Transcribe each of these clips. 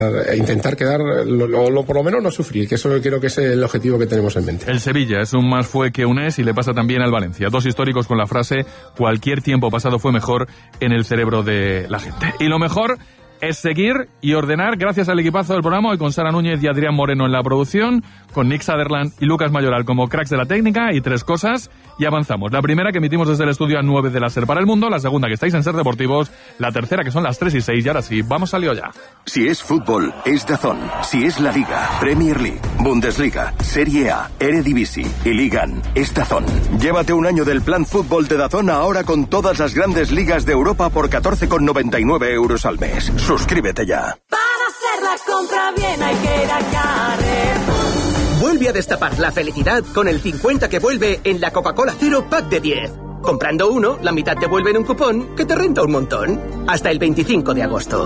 intentar quedar, o por lo menos no sufrir, que eso creo que es el objetivo que tenemos en mente. El Sevilla es un más fue que un es y le pasa también al Valencia. Dos históricos con la frase cualquier tiempo pasado fue mejor en el cerebro de la gente. Y lo mejor es seguir y ordenar gracias al equipazo del programa, hoy con Sara Núñez y Adrián Moreno en la producción, con Nick Sutherland y Lucas Mayoral como cracks de la técnica, y tres cosas, y avanzamos. La primera que emitimos desde el estudio a 9 de la SER para el mundo, la segunda que estáis en SER Deportivos, la tercera que son las 3 y 6, y ahora sí, vamos al lío ya. Si es fútbol, es DAZN. Si es la Liga, Premier League, Bundesliga, Serie A, Eredivisie y Ligan, es DAZN. Llévate un año del plan fútbol de DAZN ahora con todas las grandes ligas de Europa por 14,99 € al mes. Suscríbete ya. Para hacer la compra bien hay que ir a Carrefour. Vuelve a destapar la felicidad con el 50 que vuelve en la Coca-Cola Cero Pack de 10. Comprando uno, la mitad te vuelve en un cupón que te renta un montón. Hasta el 25 de agosto.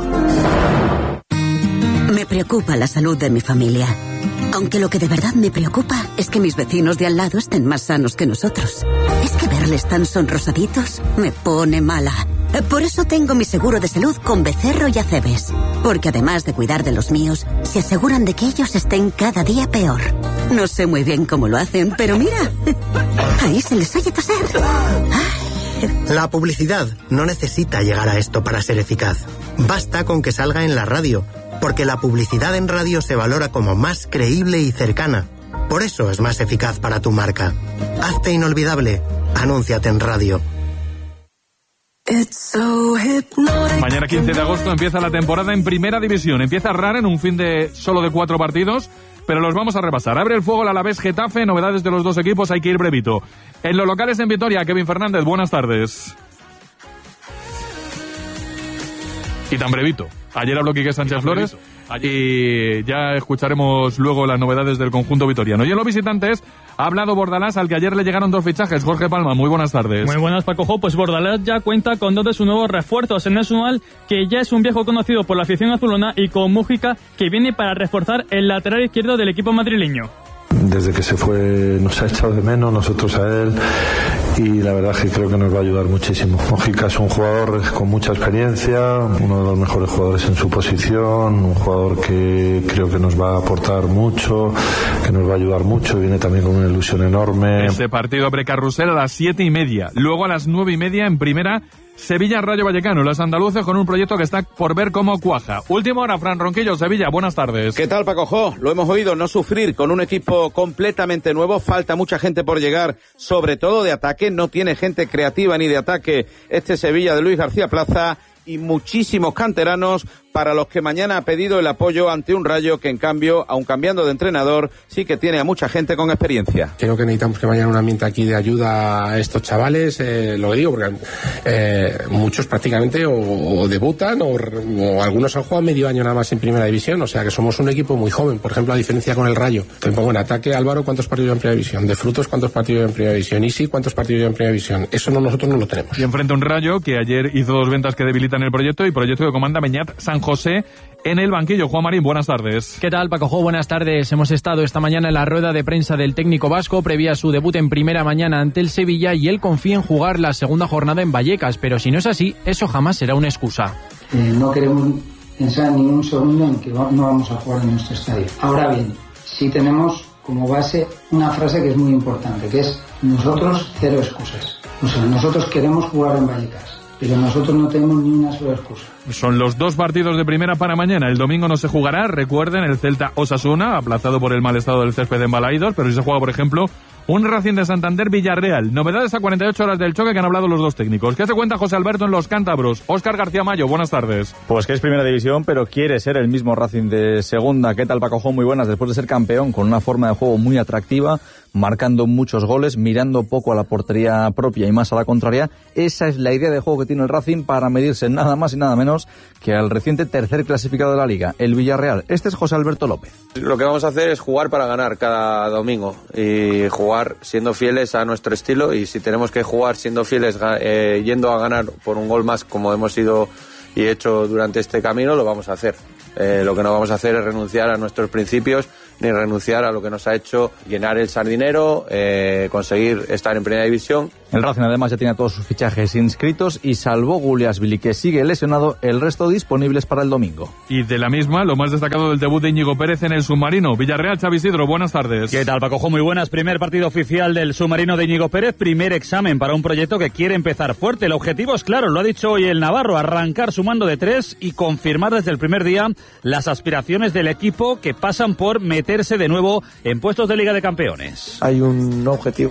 Me preocupa la salud de mi familia. Aunque lo que de verdad me preocupa es que mis vecinos de al lado estén más sanos que nosotros. Es que verles tan sonrosaditos me pone mala. Por eso tengo mi seguro de salud con Becerro y Acebes. Porque además de cuidar de los míos, se aseguran de que ellos estén cada día peor. No sé muy bien cómo lo hacen, pero mira, ahí se les oye toser. La publicidad no necesita llegar a esto para ser eficaz. Basta con que salga en la radio, porque la publicidad en radio se valora como más creíble y cercana. Por eso es más eficaz para tu marca. Hazte inolvidable. Anúnciate en radio. Mañana 15 de agosto empieza la temporada en Primera División. Empieza rara en un fin de solo de 4 partidos, pero los vamos a repasar. Abre el fuego el Alavés Getafe, novedades de los dos equipos, hay que ir brevito. En los locales en Vitoria, Kevin Fernández, buenas tardes. Y tan brevito. Ayer habló Quique Sánchez Flores y ya escucharemos luego las novedades del conjunto vitoriano. Y en los visitantes ha hablado Bordalás, al que ayer le llegaron 2 fichajes. Jorge Palma, muy buenas tardes. Muy buenas, Paco. Pues Bordalás ya cuenta con 2 de sus nuevos refuerzos. En Nacional, que ya es un viejo conocido por la afición azulona, y con Mújica, que viene para reforzar el lateral izquierdo del equipo madrileño. Desde que se fue nos ha echado de menos, nosotros a él, y la verdad es que creo que nos va a ayudar muchísimo. Mújica es un jugador con mucha experiencia, uno de los mejores jugadores en su posición, un jugador que creo que nos va a aportar mucho, que nos va a ayudar mucho, viene también con una ilusión enorme. Este partido abre Carrusel a las 7:30, luego a las 9:30 en Primera, Sevilla Rayo Vallecano, los andaluces con un proyecto que está por ver cómo cuaja. Última hora, Fran Ronquillo, Sevilla, buenas tardes. ¿Qué tal, Paco Jo? Lo hemos oído, no sufrir con un equipo completamente nuevo, falta mucha gente por llegar, sobre todo de ataque, no tiene gente creativa ni de ataque este Sevilla de Luis García Plaza, y muchísimos canteranos para los que mañana ha pedido el apoyo ante un Rayo que, en cambio, aun cambiando de entrenador, sí que tiene a mucha gente con experiencia. Creo que necesitamos que vayan un ambiente aquí de ayuda a estos chavales, lo que digo, porque muchos prácticamente o debutan o algunos han jugado medio año nada más en Primera División, o sea que somos un equipo muy joven, por ejemplo, a diferencia con el Rayo. Entonces, bueno, ataque, Álvaro, ¿cuántos partidos en Primera División? De Frutos, ¿cuántos partidos en Primera División? Isi, ¿cuántos partidos en Primera División? Eso nosotros no lo tenemos. Y enfrente un Rayo que ayer hizo 2 ventas que debilitan el proyecto que comanda Beñat San José en el banquillo. Juan Marín, buenas tardes. ¿Qué tal, Paco Jo? Buenas tardes. Hemos estado esta mañana en la rueda de prensa del técnico vasco previa a su debut en Primera mañana ante el Sevilla, y él confía en jugar la segunda jornada en Vallecas, pero si no es así, eso jamás será una excusa. No queremos pensar ni un segundo en que no vamos a jugar en nuestro estadio. Ahora bien, sí tenemos como base una frase que es muy importante, que es: nosotros cero excusas. O sea, nosotros queremos jugar en Vallecas, pero nosotros no tenemos ni una sola excusa. Son los 2 partidos de Primera para mañana. El domingo no se jugará, recuerden, el Celta Osasuna, aplazado por el mal estado del césped en Balaidos, pero sí se juega, por ejemplo, un Racing de Santander Villarreal. Novedades a 48 horas del choque que han hablado los 2 técnicos. ¿Qué se cuenta José Alberto en los cántabros? Óscar García Mayo, buenas tardes. Pues que es Primera División, pero quiere ser el mismo Racing de Segunda. ¿Qué tal, Paco Jo? Muy buenas. Después de ser campeón, con una forma de juego muy atractiva, marcando muchos goles, mirando poco a la portería propia y más a la contraria, esa es la idea de juego que tiene el Racing para medirse nada más y nada menos que al reciente tercer clasificado de la Liga, el Villarreal. Este es José Alberto López. Lo que vamos a hacer es jugar para ganar cada domingo y jugar siendo fieles a nuestro estilo, y si tenemos que jugar siendo fieles yendo a ganar por un gol más, como hemos ido y hecho durante este camino, lo vamos a hacer. Lo que no vamos a hacer es renunciar a nuestros principios ni renunciar a lo que nos ha hecho llenar el Sardinero, conseguir estar en Primera División. El Racing además ya tiene todos sus fichajes inscritos y salvo Guliasvili, que sigue lesionado, el resto disponibles para el domingo. Y de la misma, lo más destacado del debut de Íñigo Pérez en el Submarino. Villarreal, Xavi Isidro, buenas tardes. ¿Qué tal, Paco? Muy buenas. Primer partido oficial del Submarino de Íñigo Pérez, primer examen para un proyecto que quiere empezar fuerte. El objetivo es claro, lo ha dicho hoy el navarro, arrancar sumando de 3 y confirmar desde el primer día las aspiraciones del equipo, que pasan por meterse de nuevo en puestos de Liga de Campeones. Hay un objetivo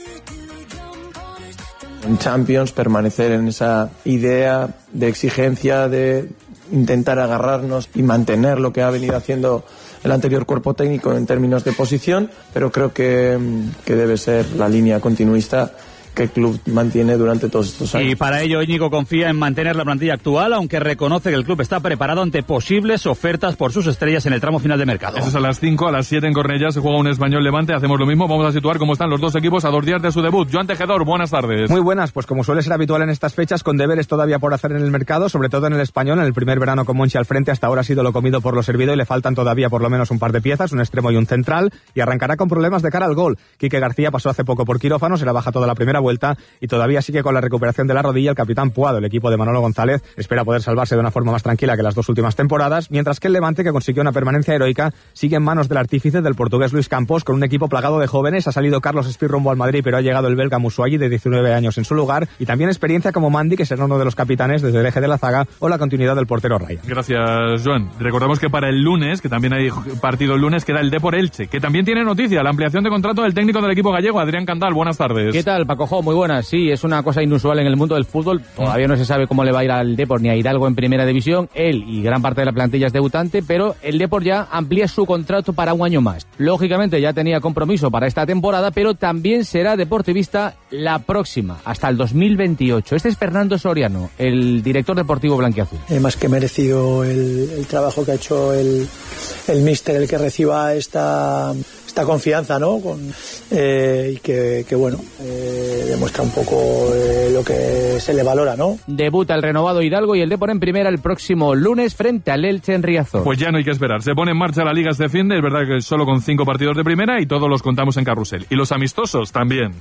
en Champions, permanecer en esa idea de exigencia, de intentar agarrarnos y mantener lo que ha venido haciendo el anterior cuerpo técnico en términos de posición, pero creo que debe ser la línea continuista que el club mantiene durante todos estos años. Y para ello Íñigo confía en mantener la plantilla actual, aunque reconoce que el club está preparado ante posibles ofertas por sus estrellas en el tramo final de mercado. Eso es a las 5, a las 7 en Cornellá se juega un Español Levante, hacemos lo mismo, vamos a situar cómo están los dos equipos a 2 días de su debut. Joan Tejedor, buenas tardes. Muy buenas, pues como suele ser habitual en estas fechas, con deberes todavía por hacer en el mercado, sobre todo en el Español, en el primer verano con Monchi al frente, hasta ahora ha sido lo comido por lo servido y le faltan todavía por lo menos un par de piezas, un extremo y un central, y arrancará con problemas de cara al gol. Quique García pasó hace poco por quirófano, se la baja toda la primera vuelta y todavía sigue con la recuperación de la rodilla el capitán Puado. El equipo de Manolo González espera poder salvarse de una forma más tranquila que las 2 últimas temporadas, mientras que el Levante, que consiguió una permanencia heroica, sigue en manos del artífice del portugués Luis Campos, con un equipo plagado de jóvenes. Ha salido Carlos Espí rumbo al Madrid, pero ha llegado el belga Musuagi, de 19 años, en su lugar, y también experiencia como Mandi, que será uno de los capitanes desde el eje de la zaga, o la continuidad del portero Raya. Gracias, Joan. Recordamos que para el lunes, que también hay partido el lunes, queda el Depor Elche, que también tiene noticia, la ampliación de contrato del técnico del equipo gallego, Adrián Candal. Buenas tardes. ¿Qué tal, Paco? Muy buenas. Sí, es una cosa inusual en el mundo del fútbol. Todavía no se sabe cómo le va a ir al Depor ni a Hidalgo en Primera División. Él y gran parte de la plantilla es debutante, pero el Depor ya amplía su contrato para un año más. Lógicamente ya tenía compromiso para esta temporada, pero también será deportivista la próxima, hasta el 2028. Este es Fernando Soriano, el director deportivo blanquiazul. Más que merecido el trabajo que ha hecho el míster, el que reciba esta confianza, ¿no? Y que bueno, demuestra un poco lo que se le valora, ¿no? Debuta el renovado Hidalgo y el Depor en Primera el próximo lunes frente al Elche en Riazor. Pues ya no hay que esperar, se pone en marcha la Liga este fin, es verdad que solo con 5 partidos de Primera y todos los contamos en carrusel. Y los amistosos también.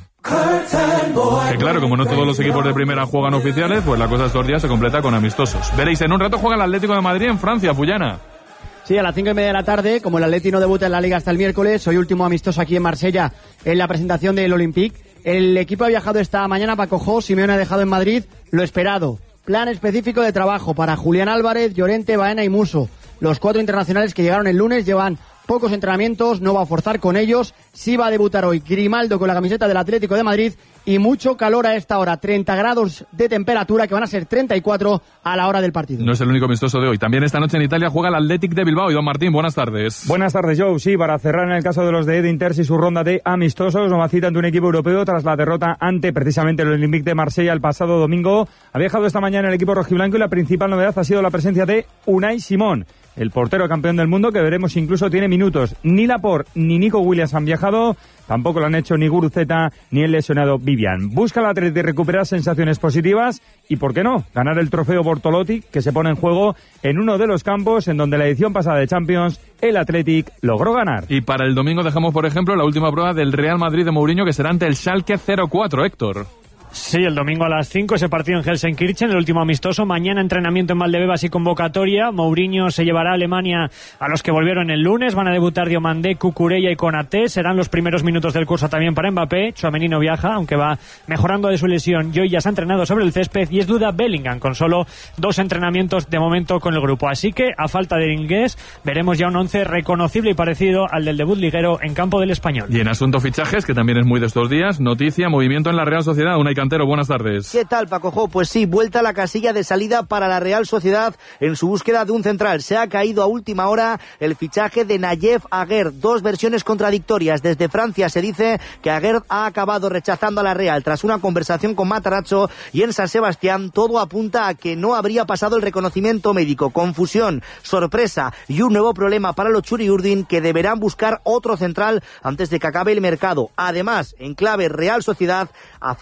Que claro, como no todos los equipos de Primera juegan oficiales, pues la cosa estos días se completa con amistosos. Veréis, en un rato juega el Atlético de Madrid en Francia, Puyana. Sí, a las 5:30 de la tarde, como el Atleti no debuta en la Liga hasta el miércoles, hoy último amistoso aquí en Marsella en la presentación del Olympique. El equipo ha viajado esta mañana para Cojó, Simeone ha dejado en Madrid lo esperado. Plan específico de trabajo para Julián Álvarez, Llorente, Baena y Musso. Los 4 internacionales que llegaron el lunes llevan pocos entrenamientos, no va a forzar con ellos. Sí va a debutar hoy Grimaldo con la camiseta del Atlético de Madrid y mucho calor a esta hora, 30 grados de temperatura que van a ser 34 a la hora del partido. No es el único amistoso de hoy. También esta noche en Italia juega el Athletic de Bilbao. Y don Martín, buenas tardes. Buenas tardes, Joe. Sí, para cerrar en el caso de los de Edin Terzi su ronda de amistosos, nueva cita ante un equipo europeo tras la derrota ante precisamente el Olympique de Marsella el pasado domingo. Ha viajado esta mañana el equipo rojiblanco y la principal novedad ha sido la presencia de Unai Simón, el portero campeón del mundo, que veremos si incluso tiene minutos. Ni Laporte ni Nico Williams han viajado, tampoco lo han hecho ni Guruceta ni el lesionado Vivian. Busca el Atleti recuperar sensaciones positivas y, ¿por qué no?, ganar el trofeo Bortolotti, que se pone en juego en uno de los campos en donde la edición pasada de Champions el Athletic logró ganar. Y para el domingo dejamos, por ejemplo, la última prueba del Real Madrid de Mourinho, que será ante el Schalke 04, Héctor. Sí, el domingo a las 5 ese partido en Gelsenkirchen, el último amistoso. Mañana entrenamiento en Valdebebas y convocatoria. Mourinho se llevará a Alemania a los que volvieron el lunes. Van a debutar Diomandé, Cucurella y Konaté. Serán los primeros minutos del curso también para Mbappé. Tchouaméni no viaja, aunque va mejorando de su lesión. Joy ya se ha entrenado sobre el césped y es duda Bellingham, con solo 2 entrenamientos de momento con el grupo. Así que, a falta de inglés, veremos ya un 11 reconocible y parecido al del debut liguero en campo del Español. Y en asunto fichajes, que también es muy de estos días, noticia, movimiento en la Real Sociedad. Cantero, buenas tardes. ¿Qué tal, Paco? Pues sí, vuelta a la casilla de salida para la Real Sociedad en su búsqueda de un central. Se ha caído a última hora el fichaje de Nayef Aguerd. 2 versiones contradictorias. Desde Francia se dice que Aguerd ha acabado rechazando a la Real tras una conversación con Matarazzo, y en San Sebastián todo apunta a que no habría pasado el reconocimiento médico. Confusión, sorpresa y un nuevo problema para los Churi-Urdin, que deberán buscar otro central antes de que acabe el mercado. Además, en clave Real Sociedad, a falta de la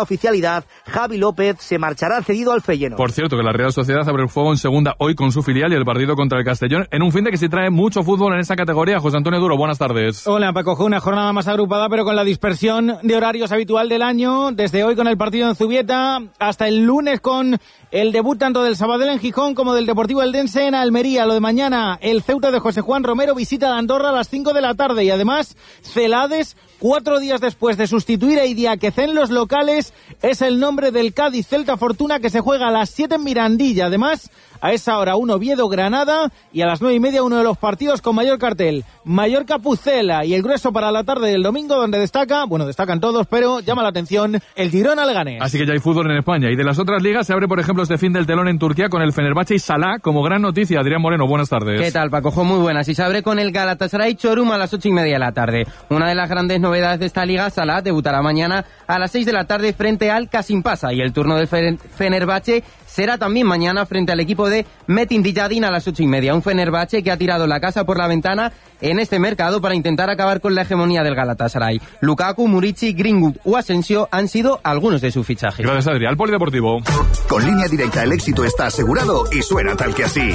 oficialidad, Javi López se marchará cedido al Feyenoord. Por cierto, que la Real Sociedad abre el fuego en segunda hoy con su filial y el partido contra el Castellón, en un fin de que sí trae mucho fútbol en esa categoría. José Antonio Duro, buenas tardes. Hola, Paco, una jornada más agrupada, pero con la dispersión de horarios habitual del año, desde hoy con el partido en Zubieta, hasta el lunes con el debut tanto del Sabadell en Gijón como del Deportivo Eldense en Almería. Lo de mañana, el Ceuta de José Juan Romero visita a Andorra a las 5 de la tarde y además Celades, 4 días después de sustituir a Idiáquez en los locales, es el nombre del Cádiz Celta Fortuna que se juega a las 7 en Mirandilla. Además, a esa hora un Oviedo-Granada y a las 9:30 uno de los partidos con mayor cartel, Mallorca-Pucela, y el grueso para la tarde del domingo donde destacan todos, pero llama la atención el Girona-Leganés. Así que ya hay fútbol en España y de las otras ligas se abre por ejemplo este fin del telón en Turquía con el Fenerbahce y Salah como gran noticia. Adrián Moreno, buenas tardes. ¿Qué tal, Paco? Muy buenas. Y se abre con el Galatasaray Çorum a las 8:30 de la tarde. Una de las grandes novedades de esta liga, Salah debutará mañana a las 6 de la tarde frente al Kasimpasa y el turno del Fenerbahce será también mañana frente al equipo de Metin Diyadin a las 8:30. Un Fenerbahce que ha tirado la casa por la ventana en este mercado para intentar acabar con la hegemonía del Galatasaray. Lukaku, Murici, Greenwood o Asensio han sido algunos de sus fichajes. Gracias, Adrián. Al Polideportivo. Con Línea Directa el éxito está asegurado y suena tal que así.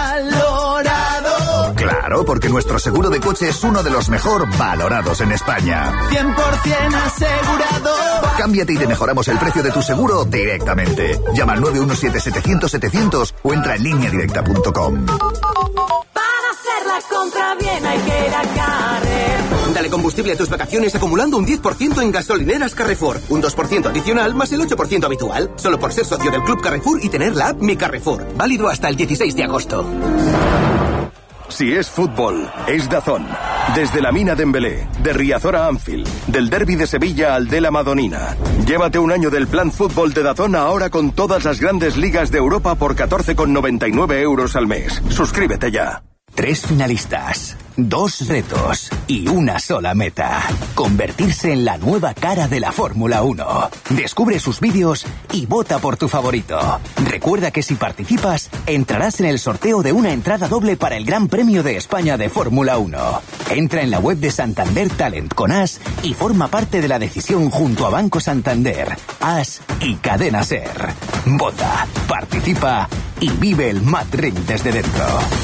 ¡Valorado! Claro, porque nuestro seguro de coche es uno de los mejor valorados en España. 100% asegurado. Cámbiate y te mejoramos el precio de tu seguro directamente. Llama al 917-700-700 o entra en lineadirecta.com. Para hacer la compra bien hay que ir a Carrefour. Dale combustible a tus vacaciones acumulando un 10% en gasolineras Carrefour. Un 2% adicional más el 8% habitual. Solo por ser socio del Club Carrefour y tener la app Mi Carrefour. Válido hasta el 16 de agosto. Si es fútbol, es DAZN. Desde la Mina Dembélé, de Riazor a Anfield, del Derbi de Sevilla al de la Madonina. Llévate un año del plan fútbol de DAZN ahora con todas las grandes ligas de Europa por 14,99 € al mes. Suscríbete ya. 3 finalistas, 2 retos y una sola meta. Convertirse en la nueva cara de la Fórmula 1. Descubre sus vídeos y vota por tu favorito. Recuerda que si participas, entrarás en el sorteo de una entrada doble para el Gran Premio de España de Fórmula 1. Entra en la web de Santander Talent con As y forma parte de la decisión junto a Banco Santander, As y Cadena Ser. Vota, participa y vive el Mad Ring desde dentro.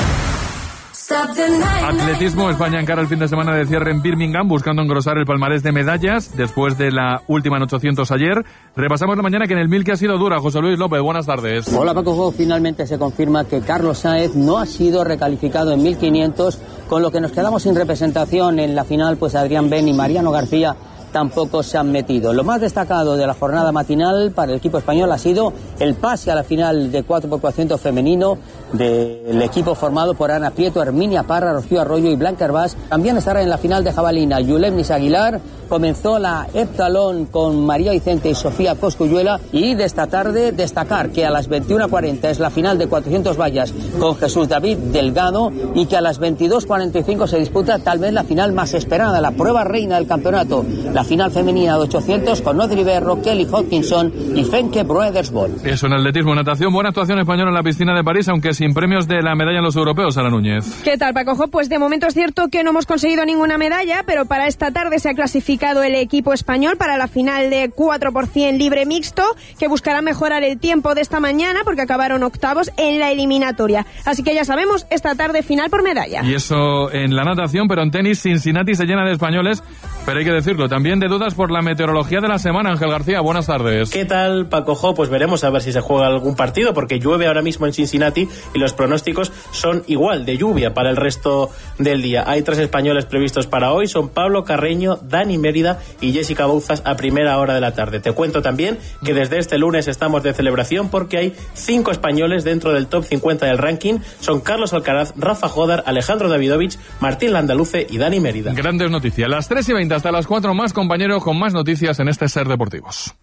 Atletismo. España encara el fin de semana de cierre en Birmingham buscando engrosar el palmarés de medallas después de la última en 800 ayer. Repasamos la mañana que en el 1000 que ha sido dura. José Luis López, buenas tardes. Hola, Paco. Finalmente se confirma que Carlos Sáenz no ha sido recalificado en 1500, con lo que nos quedamos sin representación en la final, pues Adrián Ben y Mariano García tampoco se han metido. Lo más destacado de la jornada matinal para el equipo español ha sido el pase a la final de 4x400 femenino del equipo formado por Ana Prieto, Herminia Parra, Rocío Arroyo y Blanca Herbás. También estará en la final de jabalina Yulemnis Aguilar. Comenzó la heptalón con María Vicente y Sofía Cosculluela, y de esta tarde destacar que a las 21:40 es la final de 400 vallas con Jesús David Delgado y que a las 22:45 se disputa tal vez la final más esperada, la prueba reina del campeonato, la final femenina de 800 con Audrey Berro, Kelly Hodgkinson y Femke Broedersbol. Eso en atletismo. Natación, buena actuación española en la piscina de París, aunque sin premios de la medalla en los europeos. Sara Núñez. ¿Qué tal, Paco? Pues de momento es cierto que no hemos conseguido ninguna medalla, pero para esta tarde se ha clasificado el equipo español para la final de 4x100 libre mixto, que buscará mejorar el tiempo de esta mañana porque acabaron octavos en la eliminatoria. Así que ya sabemos, esta tarde final por medalla. Y eso en la natación, pero en tenis Cincinnati se llena de españoles, pero hay que decirlo, también de dudas por la meteorología de la semana. Ángel García, buenas tardes. ¿Qué tal, Paco? Pues veremos a ver si se juega algún partido, porque llueve ahora mismo en Cincinnati y los pronósticos son igual, de lluvia para el resto del día. Hay 3 españoles previstos para hoy, son Pablo Carreño, Dani Mérida y Jessica Bouzas a primera hora de la tarde. Te cuento también que desde este lunes estamos de celebración porque hay 5 españoles dentro del top 50 del ranking. Son Carlos Alcaraz, Rafa Jodar, Alejandro Davidovich, Martín Landaluce y Dani Mérida. Grandes noticias. Las 3:20 hasta las 4 más, compañeros, con más noticias en este Ser Deportivos.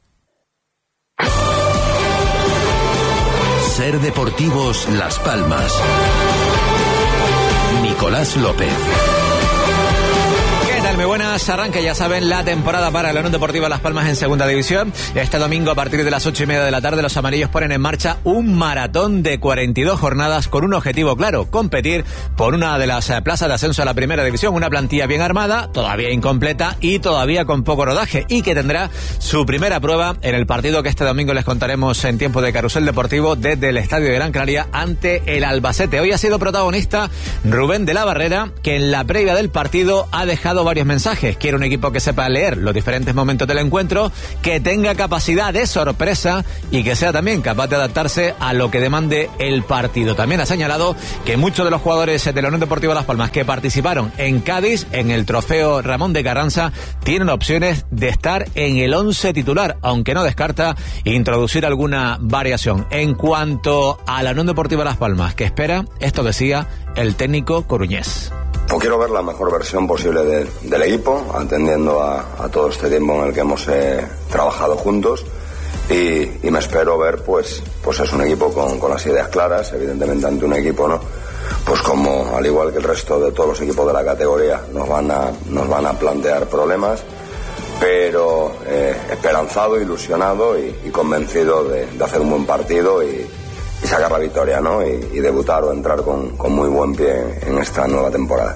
Ser Deportivos Las Palmas. Nicolás López. ¿Qué tal? Muy buenas. semanas arranca, ya saben, la temporada para la Unión Deportiva Las Palmas en Segunda División. Este domingo, a partir de las 8:30 de la tarde, los amarillos ponen en marcha un maratón de 42 jornadas con un objetivo claro: competir por una de las plazas de ascenso a la Primera División. Una plantilla bien armada, todavía incompleta y todavía con poco rodaje, y que tendrá su primera prueba en el partido que este domingo les contaremos en tiempo de Carrusel Deportivo desde el Estadio de Gran Canaria ante el Albacete. Hoy ha sido protagonista Rubén de la Barrera, que en la previa del partido ha dejado varios mensajes. Quiere un equipo que sepa leer los diferentes momentos del encuentro, que tenga capacidad de sorpresa y que sea también capaz de adaptarse a lo que demande el partido. También ha señalado que muchos de los jugadores de la Unión Deportiva Las Palmas que participaron en Cádiz en el trofeo Ramón de Carranza tienen opciones de estar en el 11 titular, aunque no descarta introducir alguna variación. En cuanto a la Unión Deportiva Las Palmas, que espera, esto decía el técnico coruñés. Pues quiero ver la mejor versión posible del equipo, atendiendo a todo este tiempo en el que hemos trabajado juntos, y me espero ver pues es un equipo con las ideas claras. Evidentemente, ante un equipo, ¿no?, pues como al igual que el resto de todos los equipos de la categoría nos van a plantear problemas, pero esperanzado, ilusionado y convencido de hacer un buen partido y sacar la victoria, ¿no? Y debutar o entrar con muy buen pie en esta nueva temporada.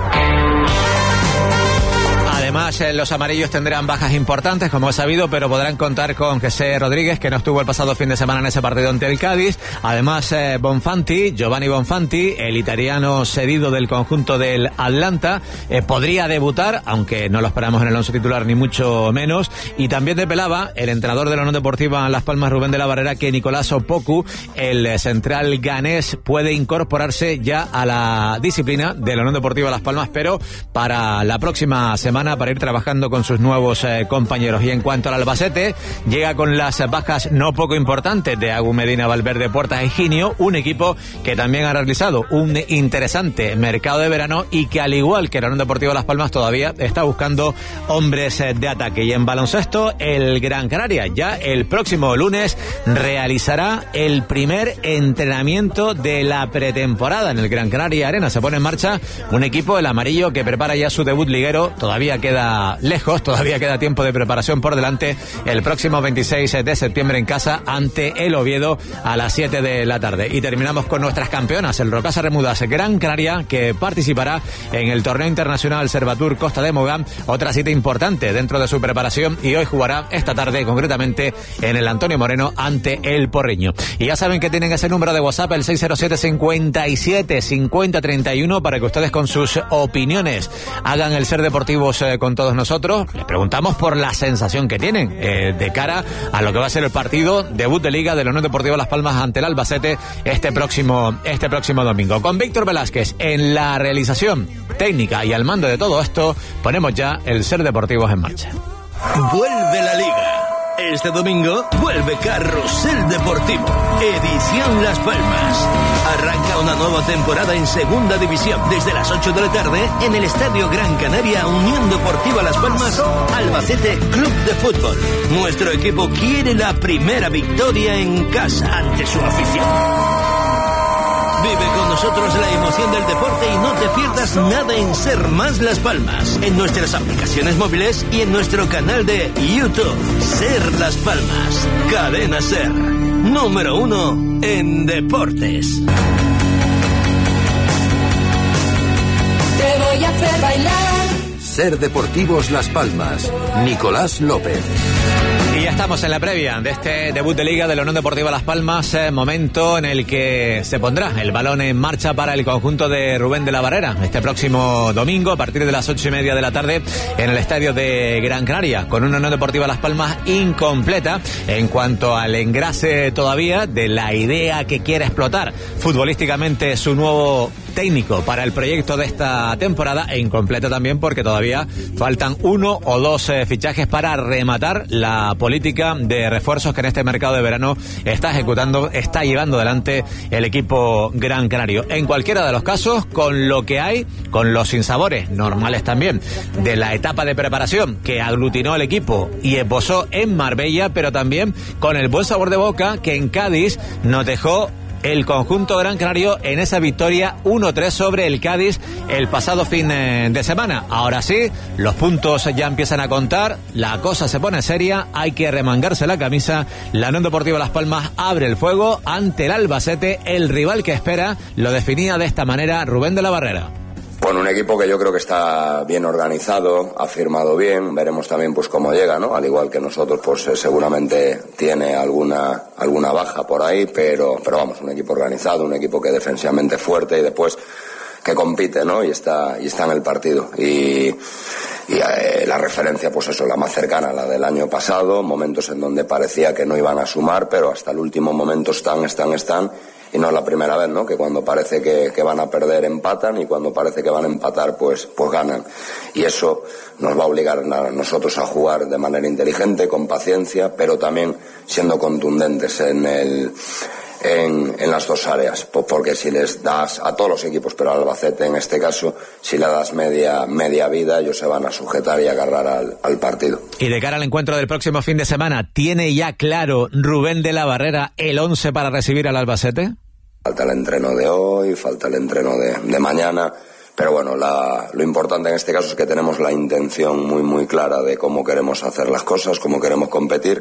Además, los amarillos tendrán bajas importantes, como he sabido, pero podrán contar con José Rodríguez, que no estuvo el pasado fin de semana en ese partido ante el Cádiz. Además, Giovanni Bonfanti, el italiano cedido del conjunto del Atlanta, podría debutar, aunque no lo esperamos en el 11 titular ni mucho menos. Y también depelaba el entrenador de la Unión Deportiva Las Palmas, Rubén de la Barrera, que Nicolás Opoku, el central ganés, puede incorporarse ya a la disciplina de la Unión Deportiva Las Palmas, pero para la próxima semana, para ir trabajando con sus nuevos compañeros. Y en cuanto al Albacete, llega con las bajas no poco importantes de Agu Medina, Valverde, Puertas y Ginio, un equipo que también ha realizado un interesante mercado de verano y que, al igual que la Unión Deportiva Las Palmas, todavía está buscando hombres de ataque. Y en baloncesto, el Gran Canaria ya el próximo lunes realizará el primer entrenamiento de la pretemporada en el Gran Canaria Arena. Se pone en marcha un equipo, el amarillo, que prepara ya su debut liguero. Todavía queda lejos, todavía queda tiempo de preparación por delante. El próximo 26 de septiembre en casa ante el Oviedo a las 7 de la tarde. Y terminamos con nuestras campeonas, el Rocasa Remudas Gran Canaria, que participará en el torneo internacional Servatur Costa de Mogán, otra cita importante dentro de su preparación, y hoy jugará esta tarde, concretamente en el Antonio Moreno, ante el Porriño. Y ya saben que tienen ese número de WhatsApp, el 607 57 50 31, para que ustedes con sus opiniones hagan el Ser Deportivos con todos nosotros. Les preguntamos por la sensación que tienen de cara a lo que va a ser el partido debut de Liga de la Unión Deportiva Las Palmas ante el Albacete este próximo domingo. Con Víctor Velázquez en la realización técnica y al mando de todo esto, ponemos ya el Ser Deportivos en marcha. Vuelve la Liga. Este domingo vuelve Carrusel Deportivo, edición Las Palmas. Arranca una nueva temporada en Segunda División desde las 8 de la tarde en el Estadio Gran Canaria. Unión Deportiva Las Palmas, Albacete Club de Fútbol. Nuestro equipo quiere la primera victoria en casa ante su afición. Vive con nosotros la emoción del deporte y no te pierdas nada en Ser Más Las Palmas, en nuestras aplicaciones móviles y en nuestro canal de YouTube. Ser Las Palmas, Cadena Ser, número 1 en deportes. Te voy a hacer bailar. Ser Deportivos Las Palmas, Nicolás López. Y ya estamos en la previa de este debut de Liga de la Unión Deportiva Las Palmas, momento en el que se pondrá el balón en marcha para el conjunto de Rubén de la Barrera este próximo domingo a partir de las 8:30 de la tarde en el estadio de Gran Canaria, con una Unión Deportiva Las Palmas incompleta en cuanto al engrase todavía de la idea que quiere explotar futbolísticamente su nuevo técnico para el proyecto de esta temporada, e incompleta también porque todavía faltan 1 o 2 fichajes para rematar la política de refuerzos que en este mercado de verano está llevando adelante el equipo gran canario. En cualquiera de los casos, con lo que hay, con los sinsabores normales también de la etapa de preparación que aglutinó el equipo y esbozó en Marbella, pero también con el buen sabor de boca que en Cádiz nos dejó el conjunto gran canario en esa victoria 1-3 sobre el Cádiz el pasado fin de semana. Ahora sí, los puntos ya empiezan a contar, la cosa se pone seria, hay que remangarse la camisa. La Unión Deportiva Las Palmas abre el fuego ante el Albacete, el rival que espera. Lo definía de esta manera Rubén de la Barrera. Bueno, un equipo que yo creo que está bien organizado, ha firmado bien, veremos también pues cómo llega, ¿no? Al igual que nosotros, pues seguramente tiene alguna baja por ahí, pero vamos, un equipo organizado, un equipo que defensivamente fuerte y después que compite, ¿no? Y está en el partido. Y la referencia, pues eso, la más cercana, la del año pasado, momentos en donde parecía que no iban a sumar, pero hasta el último momento están. Y no es la primera vez, ¿no? Que cuando parece que van a perder empatan y cuando parece que van a empatar pues ganan. Y eso nos va a obligar a nosotros a jugar de manera inteligente, con paciencia, pero también siendo contundentes en las dos áreas, porque si les das a todos los equipos, pero al Albacete en este caso, si le das media vida, ellos se van a sujetar y agarrar al partido. Y de cara al encuentro del próximo fin de semana, ¿tiene ya claro Rubén de la Barrera el 11 para recibir al Albacete? Falta el entreno de hoy, falta el entreno de mañana, pero bueno, lo importante en este caso es que tenemos la intención muy clara de cómo queremos hacer las cosas, cómo queremos competir.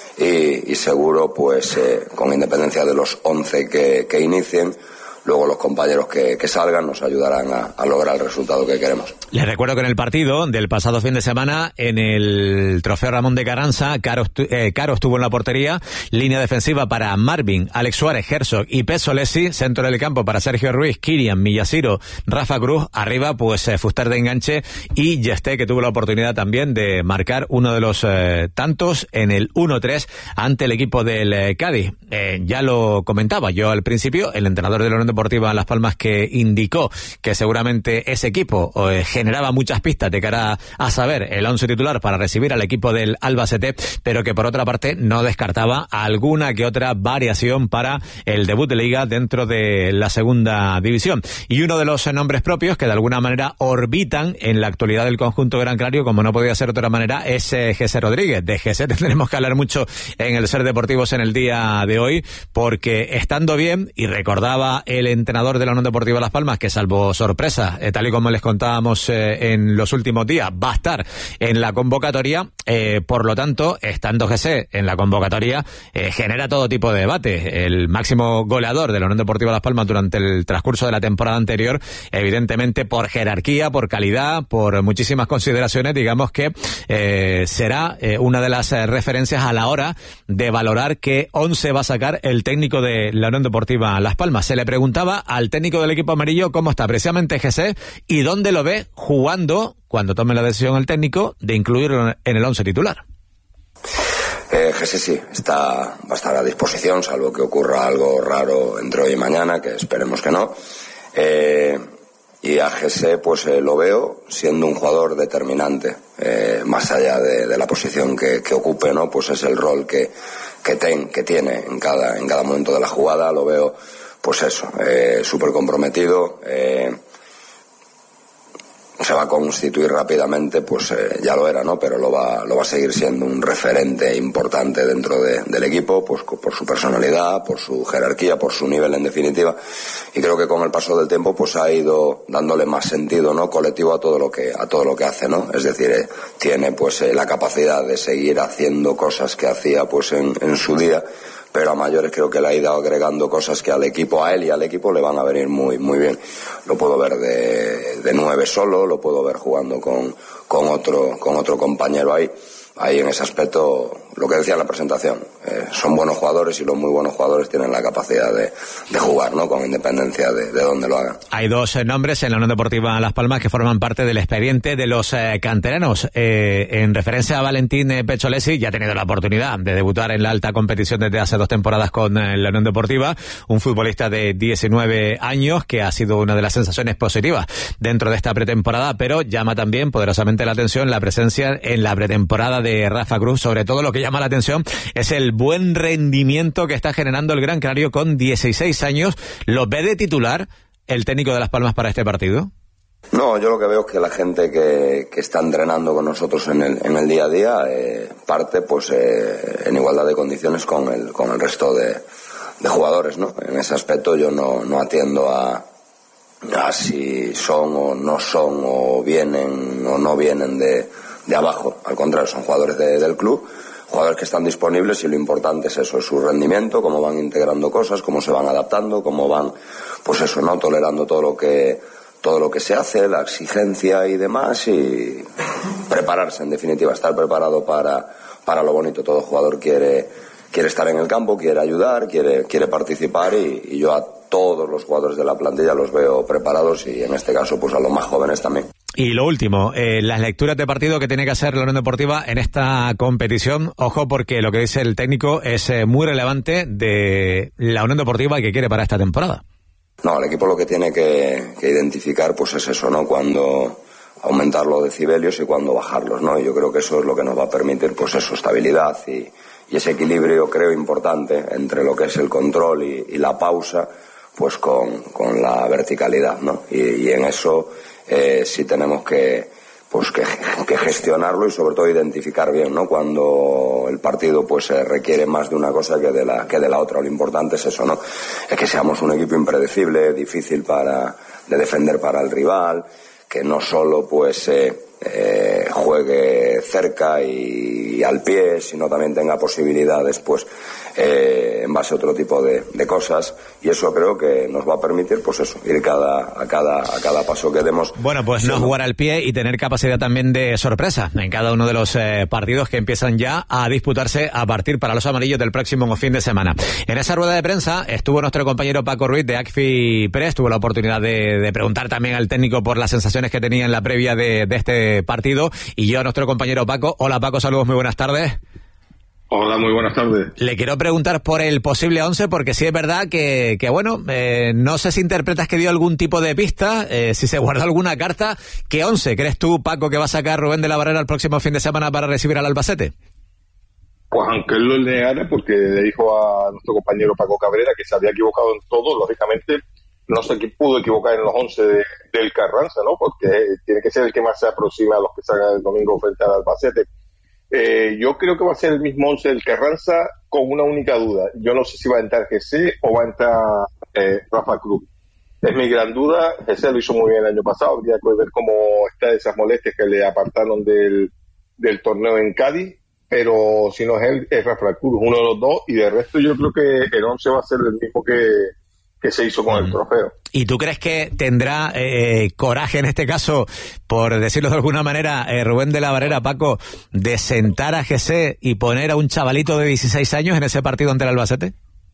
Y seguro, pues con independencia de los 11 que inicien, luego los compañeros que salgan nos ayudarán a lograr el resultado que queremos. Les recuerdo que en el partido del pasado fin de semana, en el Trofeo Ramón de Carranza, Caro estuvo en la portería, línea defensiva para Marvin, Alex Suárez, Herzog y Pesolesi, centro del campo para Sergio Ruiz, Kirian, Millasiro, Rafa Cruz, arriba pues Fuster de enganche y Yesté, que tuvo la oportunidad también de marcar uno de los tantos en el 1-3 ante el equipo del Cádiz. Ya lo comentaba yo al principio, el entrenador de la Unión Deportiva Las Palmas, que indicó que seguramente ese equipo generaba muchas pistas de cara a saber el 11 titular para recibir al equipo del Albacete, pero que por otra parte no descartaba alguna que otra variación para el debut de Liga dentro de la segunda división. Y uno de los nombres propios que de alguna manera orbitan en la actualidad del conjunto gran canario, como no podía ser de otra manera, es Jesse Rodríguez. De Jesse tendremos que hablar mucho en el Ser Deportivos en el día de hoy, porque estando bien, y recordaba el entrenador de la Unión Deportiva Las Palmas que, salvo sorpresa, tal y como les contábamos en los últimos días, va a estar en la convocatoria. Por lo tanto, estando Jesse en la convocatoria, genera todo tipo de debate. El máximo goleador de la Unión Deportiva Las Palmas durante el transcurso de la temporada anterior, evidentemente por jerarquía, por calidad, por muchísimas consideraciones, digamos que será una de las referencias a la hora de valorar qué 11 va a sacar el técnico de la Unión Deportiva Las Palmas. Se le preguntaba al técnico del equipo amarillo cómo está precisamente Jesse y dónde lo ve jugando cuando tome la decisión el técnico de incluirlo en el 11 titular. Jesse sí, va a estar a disposición, salvo que ocurra algo raro entre hoy y mañana, que esperemos que no. Y a Jesse pues lo veo siendo un jugador determinante, más allá de la posición que ocupe, ¿no? Pues es el rol que tiene en cada momento de la jugada. Lo veo pues eso, súper comprometido, se va a constituir rápidamente, pues ya lo era, ¿no? Pero lo va a seguir siendo un referente importante dentro del equipo, pues por su personalidad, por su jerarquía, por su nivel en definitiva. Y creo que con el paso del tiempo pues ha ido dándole más sentido, ¿no? Colectivo a todo lo que hace, ¿no? Es decir, tiene pues la capacidad de seguir haciendo cosas que hacía pues en su día, pero a mayores creo que le ha ido agregando cosas que a él y al equipo le van a venir muy bien. Lo puedo ver de 9 solo, lo puedo ver jugando con otro compañero ahí en ese aspecto, lo que decía en la presentación, son buenos jugadores y los muy buenos jugadores tienen la capacidad de jugar, ¿no? Con independencia de dónde lo hagan. Hay dos nombres en la Unión Deportiva Las Palmas que forman parte del expediente de los canteranos. En referencia a Valentín Pesolesi, ya ha tenido la oportunidad de debutar en la alta competición desde hace 2 temporadas con la Unión Deportiva, un futbolista de 19 años que ha sido una de las sensaciones positivas dentro de esta pretemporada, pero llama también poderosamente la atención la presencia en la pretemporada de Rafa Cruz. Sobre todo lo que llama la atención es el buen rendimiento que está generando el Gran Canario con 16 años. ¿Lo ve de titular el técnico de Las Palmas para este partido? No, yo lo que veo es que la gente que está entrenando con nosotros en el día a día parte pues en igualdad de condiciones con el resto de jugadores, ¿no? En ese aspecto yo no atiendo a si son o no son o vienen o no vienen de abajo. Al contrario, son jugadores del club, jugadores que están disponibles, y lo importante es eso, es su rendimiento, cómo van integrando cosas, cómo se van adaptando, cómo van, pues eso, ¿no? Tolerando todo lo que se hace, la exigencia y demás, y prepararse, en definitiva, estar preparado para lo bonito. Todo jugador quiere estar en el campo, quiere ayudar, quiere participar, y yo a todos los jugadores de la plantilla los veo preparados, y en este caso pues a los más jóvenes también. Y lo último, las lecturas de partido que tiene que hacer la Unión Deportiva en esta competición. Ojo, porque lo que dice el técnico es muy relevante de la Unión Deportiva y que quiere para esta temporada. No, el equipo lo que tiene que identificar pues es eso, ¿no? Cuando aumentar los decibelios y cuando bajarlos, ¿no? Y yo creo que eso es lo que nos va a permitir, pues eso, estabilidad y ese equilibrio, creo, importante entre lo que es el control y la pausa, pues con la verticalidad, ¿no? Y en eso sí tenemos que gestionarlo y sobre todo identificar bien, ¿no? Cuando el partido pues requiere más de una cosa que de la otra. Lo importante es eso, ¿no? Es que seamos un equipo impredecible, difícil de defender para el rival, que no solo pues juegue cerca y al pie, sino también tenga posibilidades pues en base a otro tipo de cosas, y eso creo que nos va a permitir pues eso, ir a cada paso que demos. Bueno, pues no jugar al pie y tener capacidad también de sorpresa en cada uno de los partidos que empiezan ya a disputarse a partir para los amarillos del próximo fin de semana. En esa rueda de prensa estuvo nuestro compañero Paco Ruiz de ACFI Press, tuvo la oportunidad de preguntar también al técnico por las sensaciones que tenía en la previa de este partido, y yo a nuestro compañero Paco. Hola Paco, saludos, muy buenas tardes. Hola, muy buenas tardes. Le quiero preguntar por el posible 11, porque sí es verdad que bueno, no sé si interpretas que dio algún tipo de pista, si se guardó alguna carta. ¿Qué 11 crees tú, Paco, que va a sacar Rubén de la Barrera el próximo fin de semana para recibir al Albacete? Pues aunque él lo negara, porque le dijo a nuestro compañero Paco Cabrera que se había equivocado en todo, lógicamente no se pudo equivocar en los 11 del Carranza, ¿no? Porque tiene que ser el que más se aproxima a los que salgan el domingo frente al Albacete. Yo creo que va a ser el mismo 11 del Carranza, con una única duda. Yo no sé si va a entrar GC o va a entrar Rafa Cruz. Es mi gran duda. GC lo hizo muy bien el año pasado. Habría que ver cómo está de esas molestias que le apartaron del torneo en Cádiz. Pero si no es él, es Rafa Cruz, uno de los dos. Y de resto yo creo que el 11 va a ser el mismo que se hizo con el trofeo. ¿Y tú crees que tendrá coraje en este caso, por decirlo de alguna manera, Rubén de la Barrera, Paco, de sentar a GC y poner a un chavalito de 16 años en ese partido ante el Albacete?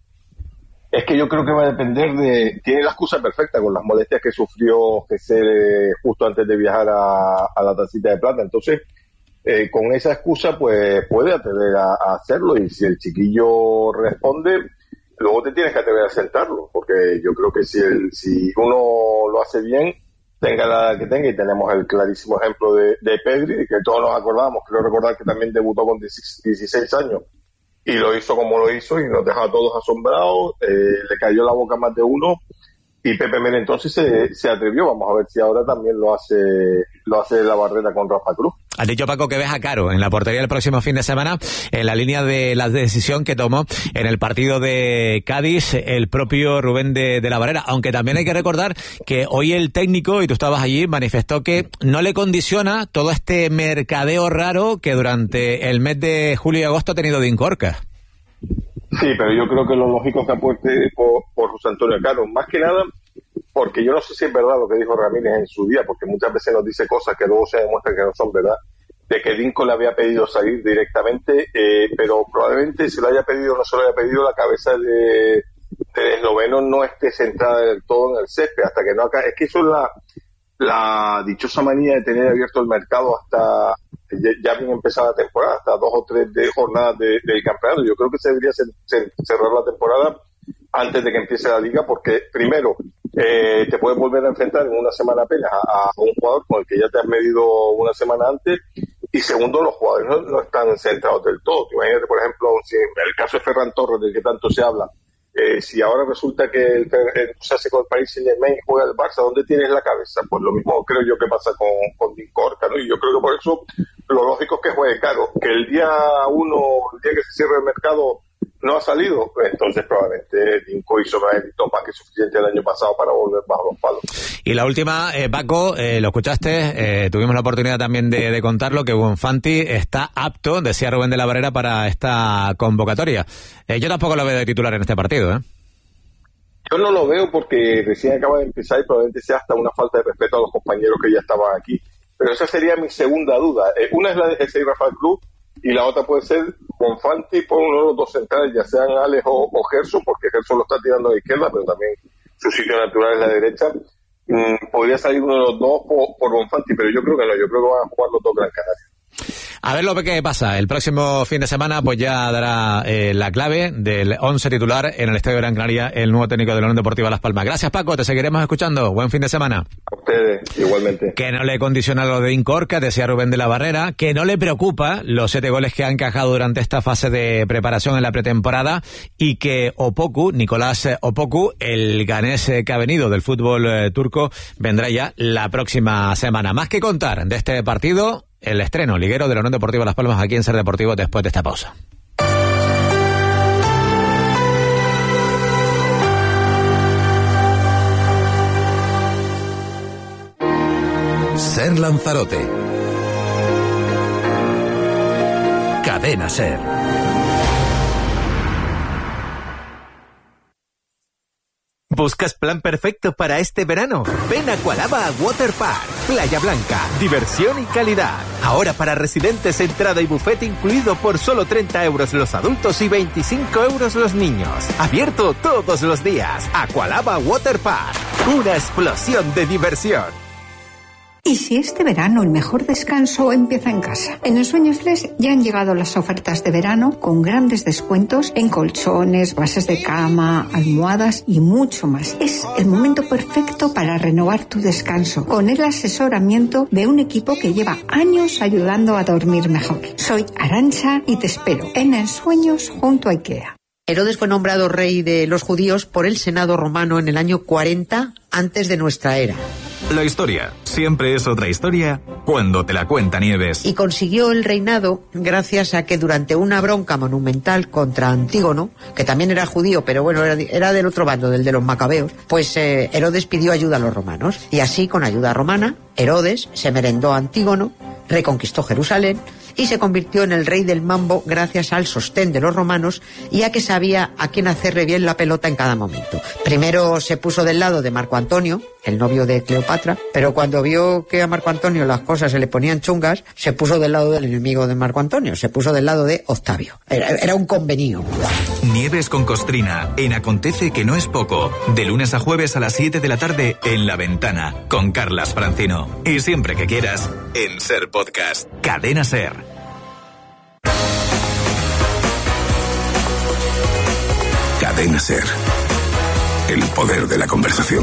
Es que yo creo que va a depender tiene la excusa perfecta con las molestias que sufrió GC justo antes de viajar a la Tacita de Plata. Entonces, con esa excusa, pues puede atrever a hacerlo, y si el chiquillo responde, luego te tienes que atrever a sentarlo, porque yo creo que si uno lo hace bien, tenga la edad que tenga, y tenemos el clarísimo ejemplo de Pedri, que todos nos acordamos, creo recordar que también debutó con 16 años, y lo hizo como lo hizo, y nos dejaba a todos asombrados, le cayó la boca a más de uno, y Pepe Mel entonces se atrevió. Vamos a ver si ahora también lo hace la Barrera con Rafa Cruz. Has dicho, Paco, que ves a Caro en la portería el próximo fin de semana, en la línea de la decisión que tomó en el partido de Cádiz el propio Rubén de la Barrera, aunque también hay que recordar que hoy el técnico, y tú estabas allí, manifestó que no le condiciona todo este mercadeo raro que durante el mes de julio y agosto ha tenido de Incorca. Sí, pero yo creo que lo lógico es que apueste por José Antonio Caro, más que nada porque yo no sé si es verdad lo que dijo Ramírez en su día, porque muchas veces nos dice cosas que luego se demuestran que no son verdad, de que Dinko le había pedido salir directamente, pero probablemente se lo haya pedido o no se lo haya pedido, la cabeza de esloveno no esté centrada del todo en el césped, hasta que no acá. Es que eso es la dichosa manía de tener abierto el mercado hasta ya bien empezada la temporada, hasta 2 o 3 jornadas del campeonato. Yo creo que se debería cerrar la temporada antes de que empiece la liga, porque primero te puedes volver a enfrentar en una semana apenas a un jugador con el que ya te has medido una semana antes, y segundo, los jugadores no están centrados del todo. Imagínate, por ejemplo, si el caso de Ferran Torres, del que tanto se habla, si ahora resulta que se hace con el Paris Saint-Germain y juega el Barça, ¿dónde tienes la cabeza? Pues lo mismo creo yo que pasa con Dincorca, ¿no? Y yo creo que por eso lo lógico es que juegue Caro, que el día 1, el día que se cierre el mercado, no ha salido, entonces probablemente Dinko hizo más que suficiente el año pasado para volver bajo los palos. Y la última, Paco, lo escuchaste, tuvimos la oportunidad también de contarlo, que Bonfanti está apto, decía Rubén de la Barrera, para esta convocatoria. Yo tampoco lo veo de titular en este partido, ¿eh? Yo no lo veo porque recién acaba de empezar y probablemente sea hasta una falta de respeto a los compañeros que ya estaban aquí. Pero esa sería mi segunda duda. Una es la de Jesús Rafael Cruz y la otra puede ser Bonfanti por uno de los dos centrales, ya sean Alex o Gerson, porque Gerson lo está tirando a la izquierda, pero también su sitio natural es la derecha. Podría salir uno de los dos por Bonfanti, pero yo creo que no, yo creo que van a jugar los dos Gran Canaria. A ver lo que pasa. El próximo fin de semana pues ya dará la clave del 11 titular en el Estadio Gran Canaria el nuevo técnico de la Unión Deportiva Las Palmas. Gracias, Paco, te seguiremos escuchando. Buen fin de semana. A ustedes, igualmente. Que no le condiciona lo de Incorca, decía Rubén de la Barrera, que no le preocupa los 7 goles que ha encajado durante esta fase de preparación en la pretemporada y que Opoku, Nicolás Opoku, el ganés que ha venido del fútbol turco, vendrá ya la próxima semana. Más que contar de este partido, el estreno liguero de la Unión Deportiva Las Palmas aquí en Ser Deportivo después de esta pausa. Ser Lanzarote. Cadena Ser. ¿Buscas plan perfecto para este verano? Ven a Aqualaba Water Park. Playa Blanca, diversión y calidad. Ahora para residentes, entrada y buffet incluido por solo 30 euros los adultos y 25 euros los niños. Abierto todos los días. Aqualaba Water Park. Una explosión de diversión. ¿Y si este verano el mejor descanso empieza en casa? En Ensueño Flex ya han llegado las ofertas de verano con grandes descuentos en colchones, bases de cama, almohadas y mucho más. Es el momento perfecto para renovar tu descanso con el asesoramiento de un equipo que lleva años ayudando a dormir mejor. Soy Arantxa y te espero en Ensueños junto a IKEA. Herodes fue nombrado rey de los judíos por el Senado romano en el año 40 antes de nuestra era. La historia siempre es otra historia cuando te la cuenta Nieves. Y consiguió el reinado gracias a que durante una bronca monumental contra Antígono, que también era judío, pero bueno, era del otro bando, del de los macabeos, pues Herodes pidió ayuda a los romanos. Y así, con ayuda romana, Herodes se merendó a Antígono, reconquistó Jerusalén y se convirtió en el rey del mambo gracias al sostén de los romanos y a que sabía a quién hacerle bien la pelota en cada momento. Primero se puso del lado de Marco Antonio, el novio de Cleopatra, pero cuando vio que a Marco Antonio las cosas se le ponían chungas, se puso del lado del enemigo de Marco Antonio, se puso del lado de Octavio. Era un convenio. Nieves con Costrina, en Acontece que no es poco, de lunes a jueves a las 7 de la tarde en La Ventana, con Carlas Francino. Y siempre que quieras, en Ser Podcast, Cadena Ser. Cadena Ser. El poder de la conversación.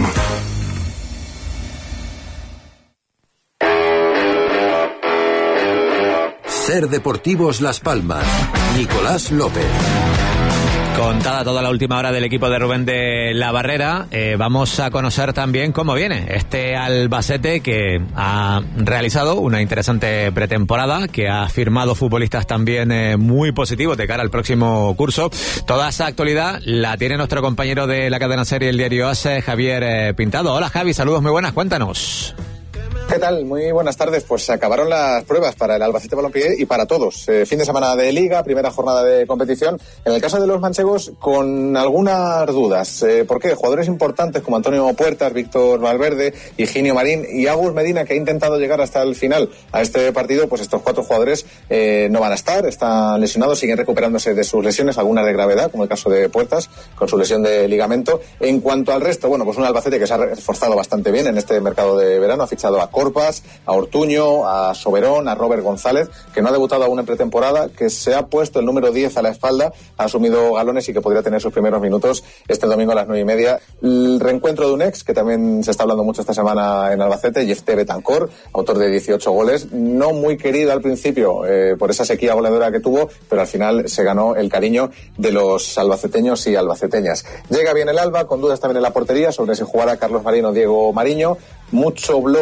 Ser Deportivos Las Palmas. Nicolás López. Contada toda la última hora del equipo de Rubén de la Barrera, vamos a conocer también cómo viene este Albacete, que ha realizado una interesante pretemporada, que ha firmado futbolistas también muy positivos de cara al próximo curso. Toda esa actualidad la tiene nuestro compañero de la cadena Ser y el diario AS, Javier Pintado. Hola Javi, saludos, muy buenas, cuéntanos. ¿Qué tal? Muy buenas tardes. Pues se acabaron las pruebas para el Albacete Balompié y para todos. Fin de semana de Liga, primera jornada de competición. En el caso de los manchegos, con algunas dudas. ¿Por qué? Jugadores importantes como Antonio Puertas, Víctor Valverde, Higinio Marín y Agus Medina, que ha intentado llegar hasta el final a este partido, pues estos 4 jugadores no van a estar, están lesionados, siguen recuperándose de sus lesiones, algunas de gravedad, como el caso de Puertas, con su lesión de ligamento. En cuanto al resto, bueno, pues un Albacete que se ha reforzado bastante bien en este mercado de verano, ha fichado a Corpas, a Ortuño, a Soberón, a Robert González, que no ha debutado aún en pretemporada, que se ha puesto el número 10 a la espalda, ha asumido galones y que podría tener sus primeros minutos este domingo a las 9:30. El reencuentro de un ex, que también se está hablando mucho esta semana en Albacete, Jefté Betancor, autor de 18 goles, no muy querido al principio por esa sequía goleadora que tuvo, pero al final se ganó el cariño de los albaceteños y albaceteñas. Llega bien el Alba, con dudas también en la portería sobre si jugará Carlos Marín o Diego Mariño, mucho bloque de lateral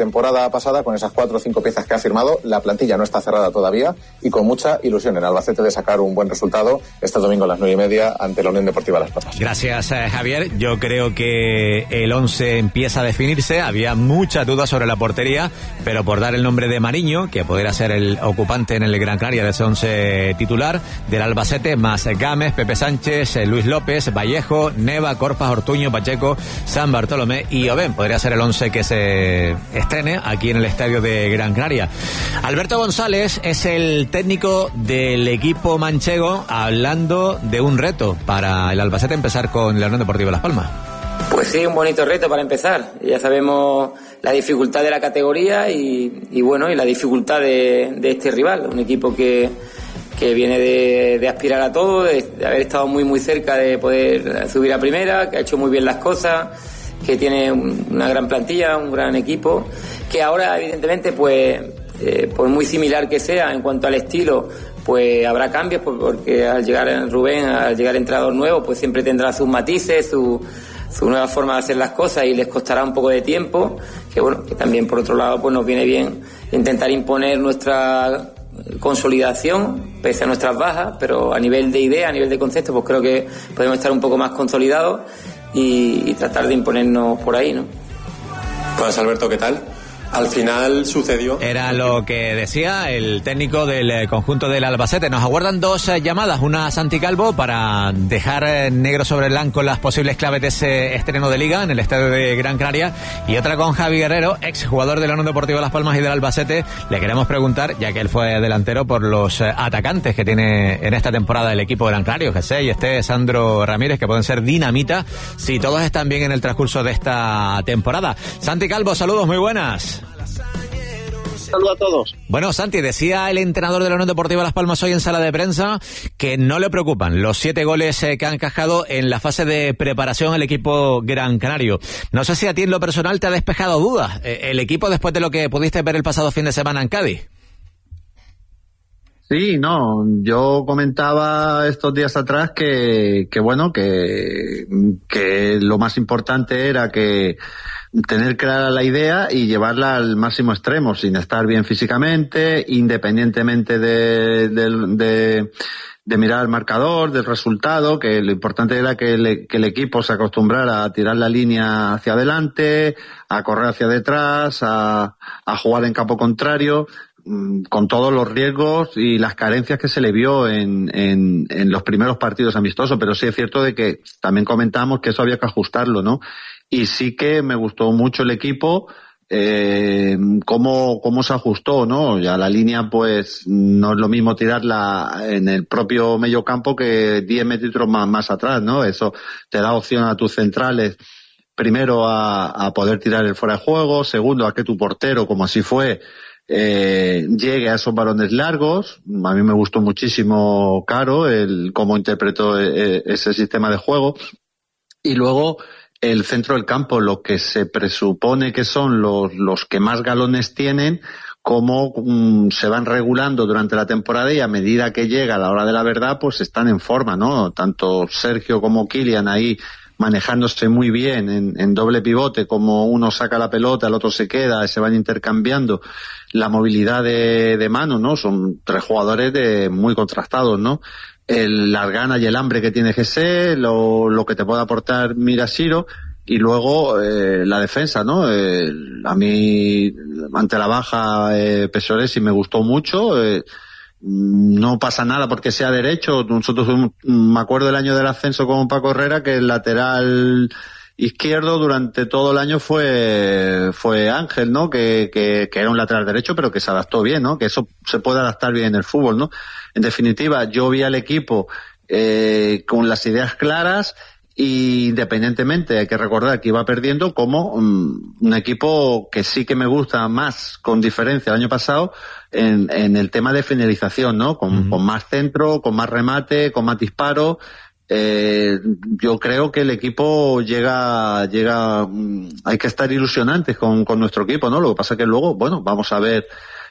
temporada pasada con esas 4 o 5 piezas que ha firmado. La plantilla no está cerrada todavía y con mucha ilusión en Albacete de sacar un buen resultado este domingo a las 9:30 ante la Unión Deportiva Las Palmas. Gracias, Javier. Yo creo que el 11 empieza a definirse. Había muchas dudas sobre la portería, pero por dar el nombre de Mariño, que podría ser el ocupante en el Gran Canaria de ese 11 titular del Albacete, más Gámez, Pepe Sánchez, Luis López, Vallejo, Neva, Corpas, Ortuño, Pacheco, San Bartolomé y Oben. Podría ser el 11 que se estrene aquí en el estadio de Gran Canaria. Alberto González es el técnico del equipo manchego, hablando de un reto para el Albacete empezar con la Unión Deportiva Las Palmas. Pues sí, un bonito reto para empezar. Ya sabemos la dificultad de la categoría y bueno, y la dificultad de este rival, un equipo que viene de aspirar a todo, de haber estado muy cerca de poder subir a primera, que ha hecho muy bien las cosas, que tiene una gran plantilla, un gran equipo, que ahora evidentemente pues por muy similar que sea en cuanto al estilo, pues habrá cambios, porque al llegar Rubén, al llegar entrenador nuevo, pues siempre tendrá sus matices, su nueva forma de hacer las cosas y les costará un poco de tiempo, que bueno, que también por otro lado pues nos viene bien intentar imponer nuestra consolidación pese a nuestras bajas, pero a nivel de idea, a nivel de concepto, pues creo que podemos estar un poco más consolidados y tratar de imponernos por ahí, ¿no? Pues Alberto, ¿qué tal? Al final sucedió. Era lo que decía el técnico del conjunto del Albacete. Nos aguardan 2 llamadas, una a Santi Calvo para dejar negro sobre blanco las posibles claves de ese estreno de Liga en el estadio de Gran Canaria, y otra con Javi Guerrero, exjugador de la Unión Deportiva Las Palmas y del Albacete. Le queremos preguntar, ya que él fue delantero, por los atacantes que tiene en esta temporada el equipo de Gran Canaria, José y Sandro Ramírez, que pueden ser dinamita si todos están bien en el transcurso de esta temporada. Santi Calvo, saludos, muy buenas. Saludos a todos. Bueno, Santi, decía el entrenador de la Unión Deportiva Las Palmas hoy en sala de prensa que no le preocupan los 7 goles que han encajado en la fase de preparación el equipo gran canario. No sé si a ti en lo personal te ha despejado dudas el equipo después de lo que pudiste ver el pasado fin de semana en Cádiz. Sí, no, yo comentaba estos días atrás que bueno, que lo más importante era que tener clara la idea y llevarla al máximo extremo, sin estar bien físicamente, independientemente de mirar el marcador, del resultado, que lo importante era que el equipo se acostumbrara a tirar la línea hacia adelante, a correr hacia detrás, a jugar en campo contrario, con todos los riesgos y las carencias que se le vio en los primeros partidos amistosos, pero sí es cierto de que también comentamos que eso había que ajustarlo, ¿no? Y sí que me gustó mucho el equipo, cómo se ajustó, ¿no? Ya la línea, pues, no es lo mismo tirarla en el propio medio campo que 10 metros más atrás, ¿no? Eso te da opción a tus centrales, primero a poder tirar el fuera de juego, segundo a que tu portero, como así fue, llegue a esos balones largos. A mí me gustó muchísimo Caro cómo interpretó ese sistema de juego, y luego el centro del campo, lo que se presupone que son los que más galones tienen, cómo se van regulando durante la temporada, y a medida que llega la hora de la verdad, pues están en forma, ¿no? Tanto Sergio como Kylian ahí manejándose muy bien en doble pivote, como uno saca la pelota, el otro se queda, se van intercambiando. La movilidad de mano, ¿no? Son 3 jugadores muy contrastados, ¿no? Las ganas y el hambre que tiene Jesse, lo que te puede aportar Mirashiro, y luego la defensa, ¿no? A mí, ante la baja, Pesolesi me gustó mucho. No pasa nada porque sea derecho. Nosotros, me acuerdo del año del ascenso con Paco Herrera, que el lateral izquierdo durante todo el año fue Ángel, ¿no? Que era un lateral derecho, pero que se adaptó bien, ¿no? Que eso se puede adaptar bien en el fútbol, ¿no? En definitiva, yo vi al equipo con las ideas claras, y independientemente, hay que recordar que iba perdiendo, como un equipo que sí que me gusta más, con diferencia, el año pasado, en el tema de finalización, ¿no? Con más centro, con más remate, con más disparo. Yo creo que el equipo llega, hay que estar ilusionantes con nuestro equipo, ¿no? Lo que pasa que luego, bueno, vamos a ver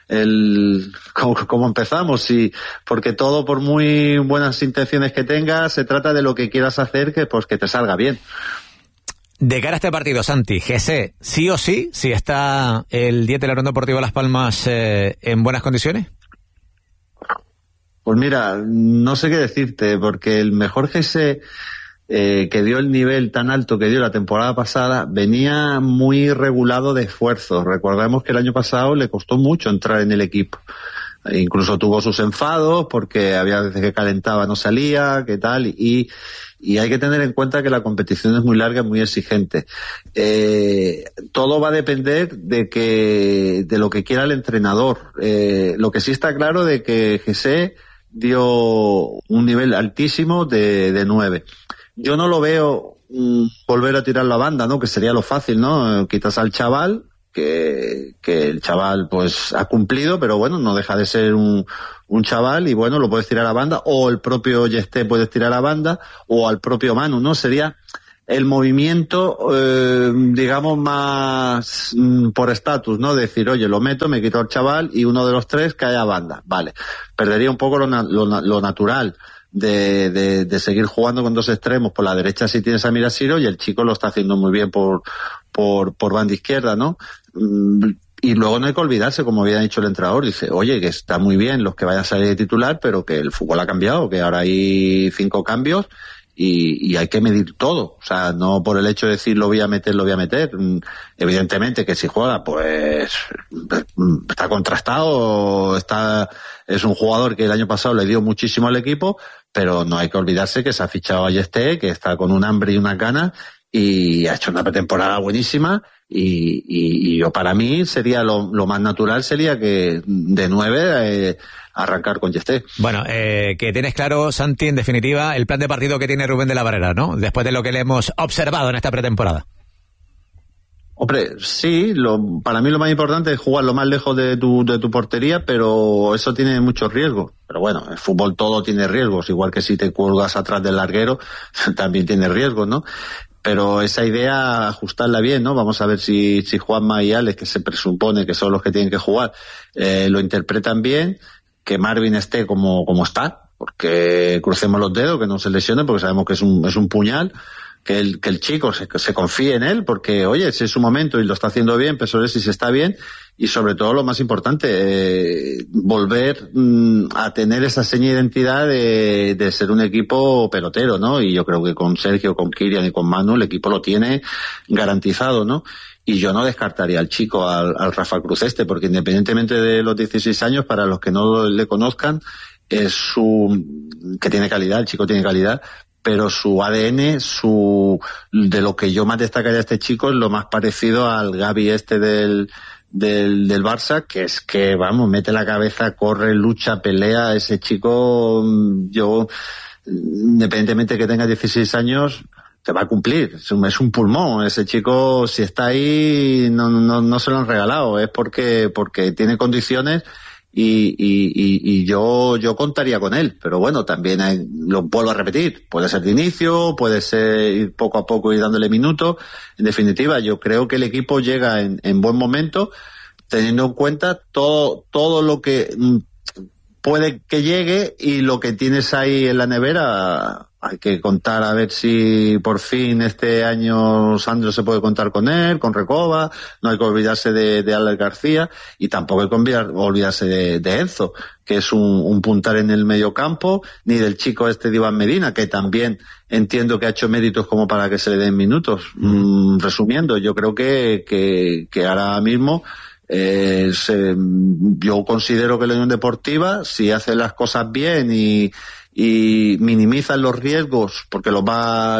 cómo empezamos, porque todo, por muy buenas intenciones que tengas, se trata de lo que quieras hacer, que te salga bien. De cara a este partido, Santi, Jesse, sí o sí, si está el 10 de la Unión Deportiva Las Palmas en buenas condiciones. Pues mira, no sé qué decirte, porque el mejor Jesse que dio el nivel tan alto que dio la temporada pasada venía muy regulado de esfuerzos. Recordemos que el año pasado le costó mucho entrar en el equipo. Incluso tuvo sus enfados porque había veces que calentaba, no salía, qué tal, y hay que tener en cuenta que la competición es muy larga y muy exigente. Todo va a depender de lo que quiera el entrenador. Lo que sí está claro de que Jesse dio un nivel altísimo de 9. Yo no lo veo volver a tirar la banda, ¿no? Que sería lo fácil, ¿no? Quitas al chaval, que el chaval pues ha cumplido, pero bueno, no deja de ser un chaval y bueno, lo puedes tirar a la banda, o el propio Yesté puedes tirar a la banda, o al propio Manu, ¿no? Sería el movimiento, digamos, más por estatus, ¿no? Decir, oye, lo meto, me quito al chaval y uno de los tres cae a banda. Vale. Perdería un poco lo natural de seguir jugando con dos extremos. Por la derecha si tienes a Mirasiro y el chico lo está haciendo muy bien por banda izquierda, ¿no? Y luego no hay que olvidarse, como había dicho el entrenador, dice, oye, que está muy bien los que vayan a salir de titular, pero que el fútbol ha cambiado, que ahora hay 5 cambios y hay que medir todo. O sea, no por el hecho de decir lo voy a meter. Evidentemente que si juega, pues está contrastado, es un jugador que el año pasado le dio muchísimo al equipo, pero no hay que olvidarse que se ha fichado a Yesté, que está con un hambre y una ganas, y ha hecho una pretemporada buenísima, y yo, para mí sería lo más natural sería que de 9 arrancar con Yesté. Bueno, que tienes claro, Santi, en definitiva, el plan de partido que tiene Rubén de la Barrera, ¿no? Después de lo que le hemos observado en esta pretemporada. Hombre, sí, para mí lo más importante es jugar lo más lejos de tu portería, pero eso tiene muchos riesgos. Pero bueno, el fútbol todo tiene riesgos, igual que si te cuelgas atrás del larguero, también tiene riesgos, ¿no? Pero esa idea, ajustarla bien, ¿no? Vamos a ver si Juanma y Alex, que se presupone que son los que tienen que jugar, lo interpretan bien, que Marvin esté como está, porque crucemos los dedos, que no se lesione, porque sabemos que es un puñal, que el chico se confíe en él, porque oye, si es su momento y lo está haciendo bien, pues si se está bien, y sobre todo lo más importante, volver a tener esa seña de identidad de ser un equipo pelotero, ¿no? Y yo creo que con Sergio, con Kirian y con Manu el equipo lo tiene garantizado, ¿no? Y yo no descartaría al chico, al Rafa Cruz porque independientemente de los 16 años, para los que no le conozcan, que tiene calidad, el chico tiene calidad, pero su ADN, de lo que yo más destacaría a este chico es lo más parecido al Gavi del Barça, que es que, vamos, mete la cabeza, corre, lucha, pelea. Ese chico, yo, independientemente que tenga 16 años, te va a cumplir. Es un pulmón. Ese chico, si está ahí, no se lo han regalado. Es porque tiene condiciones. Y yo contaría con él, pero bueno, también lo vuelvo a repetir, puede ser de inicio, puede ser ir poco a poco y dándole minutos. En definitiva, yo creo que el equipo llega en buen momento, teniendo en cuenta todo lo que puede que llegue y lo que tienes ahí en la nevera. Hay que contar a ver si por fin este año Sandro se puede contar con él, con Recoba. No hay que olvidarse de Alex García, y tampoco hay que olvidarse de Enzo, que es un puntal en el medio campo, ni del chico de Iván Medina, que también entiendo que ha hecho méritos como para que se le den minutos. Resumiendo, yo creo que ahora mismo yo considero que la Unión Deportiva, si hace las cosas bien y minimizan los riesgos, porque los va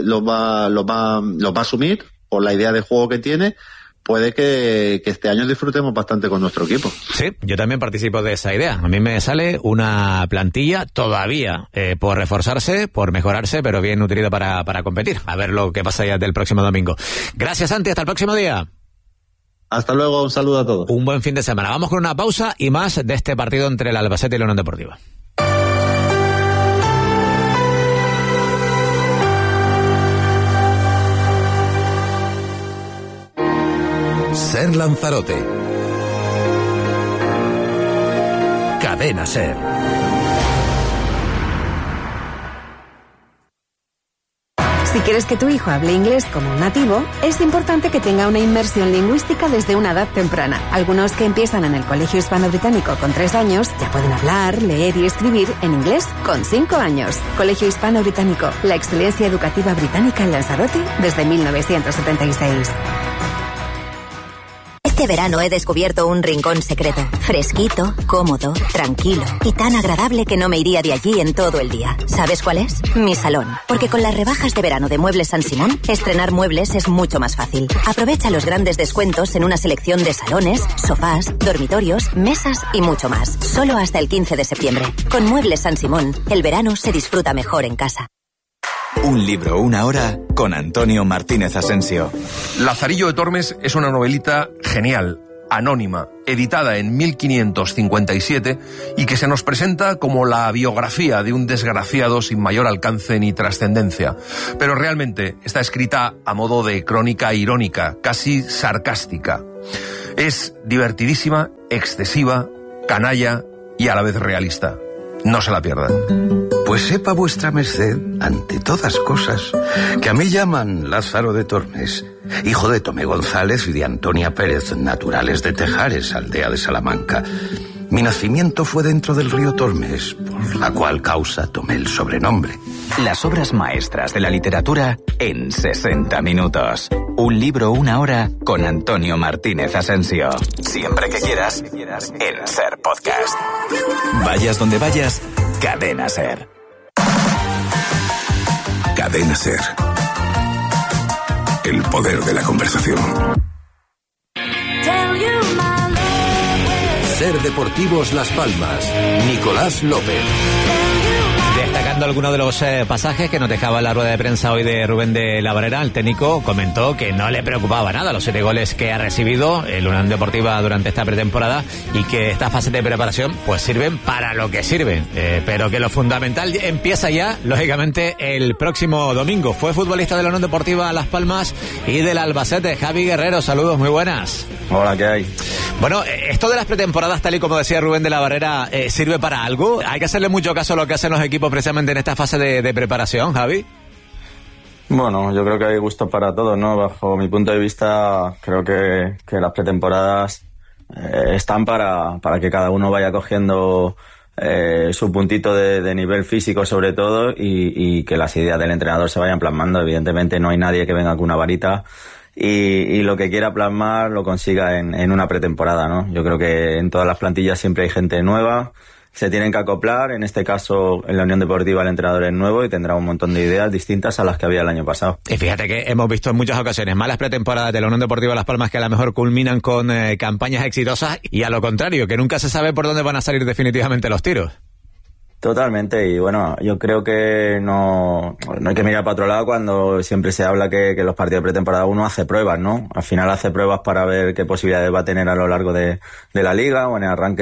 a asumir por la idea de juego que tiene, puede que este año disfrutemos bastante con nuestro equipo. Sí, yo también participo de esa idea. A mí me sale una plantilla todavía por reforzarse, por mejorarse, pero bien nutrida para competir. A ver lo que pasa ya del próximo domingo. Gracias, Santi. Hasta el próximo día. Hasta luego. Un saludo a todos. Un buen fin de semana. Vamos con una pausa y más de este partido entre el Albacete y la Unión Deportiva. Ser Lanzarote. Cadena Ser. Si quieres que tu hijo hable inglés como un nativo, es importante que tenga una inmersión lingüística desde una edad temprana. Algunos que empiezan en el Colegio Hispano-Británico con 3 años ya pueden hablar, leer y escribir en inglés con 5 años. Colegio Hispano-Británico, la excelencia educativa británica en Lanzarote desde 1976. Este verano he descubierto un rincón secreto. Fresquito, cómodo, tranquilo y tan agradable que no me iría de allí en todo el día. ¿Sabes cuál es? Mi salón. Porque con las rebajas de verano de Muebles San Simón, estrenar muebles es mucho más fácil. Aprovecha los grandes descuentos en una selección de salones, sofás, dormitorios, mesas y mucho más. Solo hasta el 15 de septiembre. Con Muebles San Simón, el verano se disfruta mejor en casa. Un libro, una hora, con Antonio Martínez Asensio. Lazarillo de Tormes es una novelita genial, anónima, editada en 1557 y que se nos presenta como la biografía de un desgraciado sin mayor alcance ni trascendencia. Pero realmente está escrita a modo de crónica irónica, casi sarcástica. Es divertidísima, excesiva, canalla y a la vez realista. No se la pierdan. Pues sepa vuestra merced, ante todas cosas, que a mí llaman Lázaro de Tormes, hijo de Tomé González y de Antonia Pérez, naturales de Tejares, aldea de Salamanca. Mi nacimiento fue dentro del río Tormes, por la cual causa tomé el sobrenombre. Las obras maestras de la literatura en 60 minutos. Un libro, una hora, con Antonio Martínez Asensio. Siempre que quieras, en Ser Podcast. Vayas donde vayas, Cadena Ser. Cadena Ser. El poder de la conversación. Ser Deportivos Las Palmas. Nicolás López. Destacando algunos de los pasajes que nos dejaba la rueda de prensa hoy de Rubén de la Barrera, el técnico comentó que no le preocupaba nada los 7 goles que ha recibido el Unión Deportiva durante esta pretemporada y que esta fase de preparación pues sirven para lo que sirven, pero que lo fundamental empieza ya, lógicamente, el próximo domingo. Fue futbolista de la Unión Deportiva Las Palmas y del Albacete. Javi Guerrero, saludos, muy buenas. Hola, ¿qué hay? Bueno, esto de las pretemporadas, tal y como decía Rubén de la Barrera, ¿sirve para algo? ¿Hay que hacerle mucho caso a lo que hacen los equipos precisamente en esta fase de preparación, Javi? Bueno, yo creo que hay gusto para todos, ¿no? Bajo mi punto de vista, creo que las pretemporadas están para que cada uno vaya cogiendo su puntito de nivel físico sobre todo y que las ideas del entrenador se vayan plasmando. Evidentemente no hay nadie que venga con una varita y lo que quiera plasmar lo consiga en una pretemporada, ¿no? Yo creo que en todas las plantillas siempre hay gente nueva, se tienen que acoplar. En este caso, en la Unión Deportiva el entrenador es nuevo y tendrá un montón de ideas distintas a las que había el año pasado. Y fíjate que hemos visto en muchas ocasiones malas pretemporadas de la Unión Deportiva Las Palmas que a lo mejor culminan con campañas exitosas y a lo contrario, que nunca se sabe por dónde van a salir definitivamente los tiros. Totalmente, y bueno, yo creo que no hay que mirar para otro lado cuando siempre se habla que los partidos de pretemporada uno hace pruebas, ¿no? Al final hace pruebas para ver qué posibilidades va a tener a lo largo de la liga o en el arranque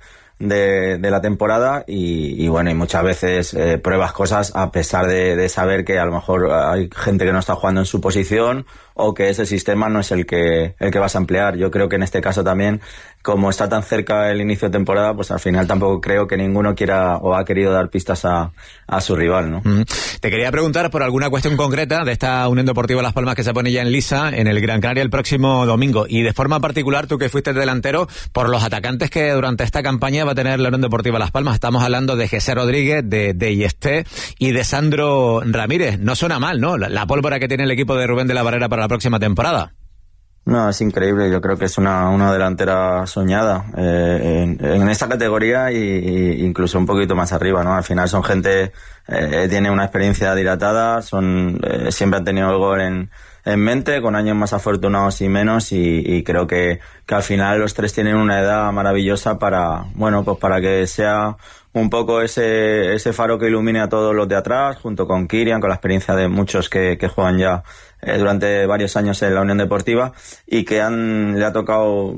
de la temporada y bueno, y muchas veces pruebas cosas a pesar de saber que a lo mejor hay gente que no está jugando en su posición o que ese sistema no es el que vas a emplear. Yo creo que en este caso también, como está tan cerca el inicio de temporada, pues al final tampoco creo que ninguno quiera o ha querido dar pistas a su rival, ¿no? Te quería preguntar por alguna cuestión concreta de esta Unión Deportiva Las Palmas que se pone ya en liza en el Gran Canaria el próximo domingo y de forma particular tú que fuiste delantero por los atacantes que durante esta campaña va a tener la Unión Deportiva Las Palmas. Estamos hablando de José Rodríguez, de Yesté y de Sandro Ramírez. No suena mal, ¿no? La pólvora que tiene el equipo de Rubén de la Barrera para la próxima temporada. No, es increíble. Yo creo que es una delantera soñada en esta categoría y incluso un poquito más arriba, ¿no? Al final son gente tiene una experiencia dilatada, siempre han tenido el gol en mente, con años más afortunados y menos y creo que al final los tres tienen una edad maravillosa para que sea un poco ese faro que ilumine a todos los de atrás, junto con Kirian, con la experiencia de muchos que juegan ya durante varios años en la Unión Deportiva y que le ha tocado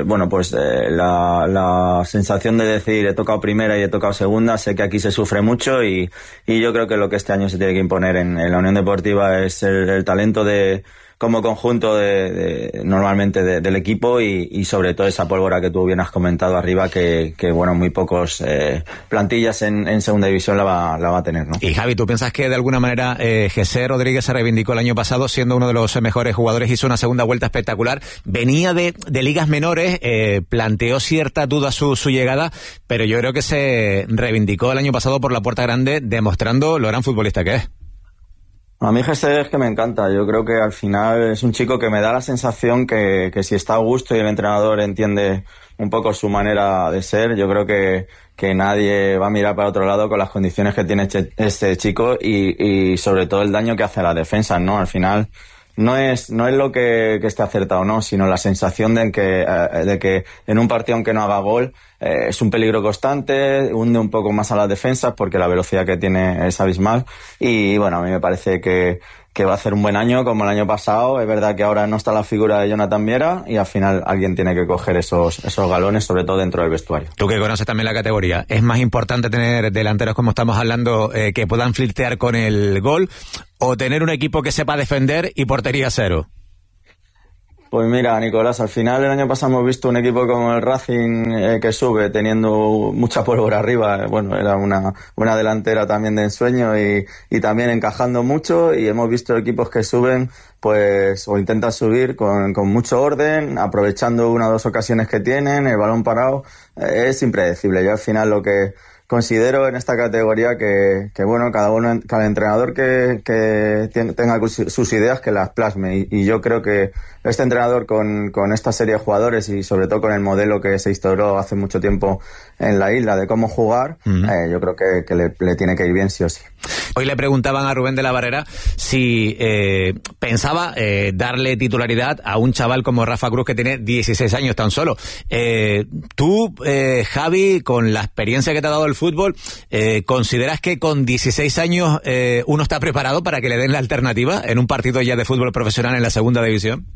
la sensación de decir he tocado primera y he tocado segunda. Sé que aquí se sufre mucho y yo creo que lo que este año se tiene que imponer en la Unión Deportiva es el talento de como conjunto normalmente del equipo y sobre todo esa pólvora que tú bien has comentado arriba que bueno, muy pocos plantillas en segunda división la va a tener, ¿no? Y Javi, ¿tú piensas que de alguna manera José Rodríguez se reivindicó el año pasado siendo uno de los mejores jugadores, hizo una segunda vuelta espectacular, venía de ligas menores, planteó cierta duda su llegada, pero yo creo que se reivindicó el año pasado por la puerta grande, demostrando lo gran futbolista que es? A mí José es que me encanta. Yo creo que al final es un chico que me da la sensación que si está a gusto y el entrenador entiende un poco su manera de ser, yo creo que nadie va a mirar para otro lado con las condiciones que tiene este chico y sobre todo el daño que hace a la defensa, ¿no? Al final no es lo que esté acertado o no, sino la sensación de que en un partido aunque no haga gol es un peligro constante, hunde un poco más a las defensas porque la velocidad que tiene es abismal y bueno, a mí me parece que va a hacer un buen año como el año pasado. Es verdad que ahora no está la figura de Jonathan Viera y al final alguien tiene que coger esos galones, sobre todo dentro del vestuario. Tú que conoces también la categoría, ¿es más importante tener delanteros como estamos hablando que puedan flirtear con el gol o tener un equipo que sepa defender y portería cero? Pues mira, Nicolás, al final el año pasado hemos visto un equipo como el Racing que sube teniendo mucha pólvora arriba. Bueno, era una delantera también de ensueño y también encajando mucho, y hemos visto equipos que suben pues o intentan subir con mucho orden, aprovechando una o dos ocasiones que tienen, el balón parado. Es impredecible. Yo al final lo que considero en esta categoría que bueno, cada entrenador que tenga sus ideas que las plasme y yo creo que este entrenador con esta serie de jugadores y sobre todo con el modelo que se instauró hace mucho tiempo en la isla de cómo jugar, yo creo que le tiene que ir bien sí o sí. Hoy le preguntaban a Rubén de la Barrera si pensaba darle titularidad a un chaval como Rafa Cruz que tiene 16 años tan solo. Tú, Javi, con la experiencia que te ha dado el fútbol, ¿consideras que con 16 años uno está preparado para que le den la alternativa en un partido ya de fútbol profesional en la segunda división?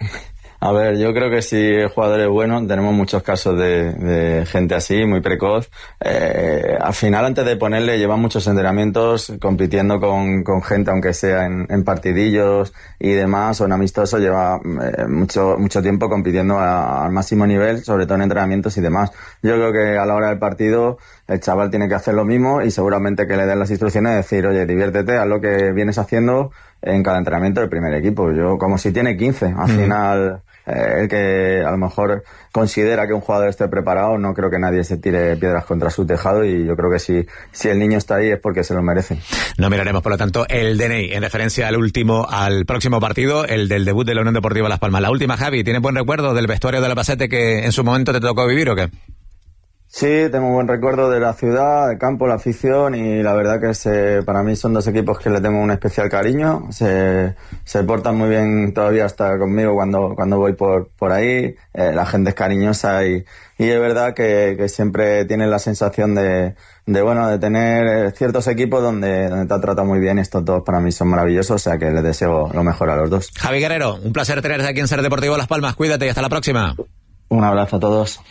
A ver, yo creo que si el jugador es bueno, tenemos muchos casos de gente así, muy precoz. Al final, antes de ponerle, lleva muchos entrenamientos compitiendo con gente, aunque sea en partidillos y demás, o en amistosos, lleva mucho tiempo compitiendo al máximo nivel, sobre todo en entrenamientos y demás. Yo creo que a la hora del partido, el chaval tiene que hacer lo mismo y seguramente que le den las instrucciones de decir, oye, diviértete, haz lo que vienes haciendo en cada entrenamiento del primer equipo. Yo, como si tiene 15, al final, el que a lo mejor considera que un jugador esté preparado, no creo que nadie se tire piedras contra su tejado y yo creo que si el niño está ahí es porque se lo merece. No miraremos, por lo tanto, el DNI en referencia al próximo partido, el del debut de la Unión Deportiva Las Palmas. La última, Javi, ¿tienes buen recuerdo del vestuario del Albacete que en su momento te tocó vivir o qué? Sí, tengo un buen recuerdo de la ciudad, el campo, la afición y la verdad que para mí son dos equipos que le tengo un especial cariño. Se portan muy bien todavía hasta conmigo cuando voy por ahí. La gente es cariñosa y es verdad que siempre tienen la sensación de tener ciertos equipos donde te ha tratado muy bien. Estos dos para mí son maravillosos, o sea que les deseo lo mejor a los dos. Javi Guerrero, un placer tenerte aquí en Ser Deportivo Las Palmas. Cuídate y hasta la próxima. Un abrazo a todos.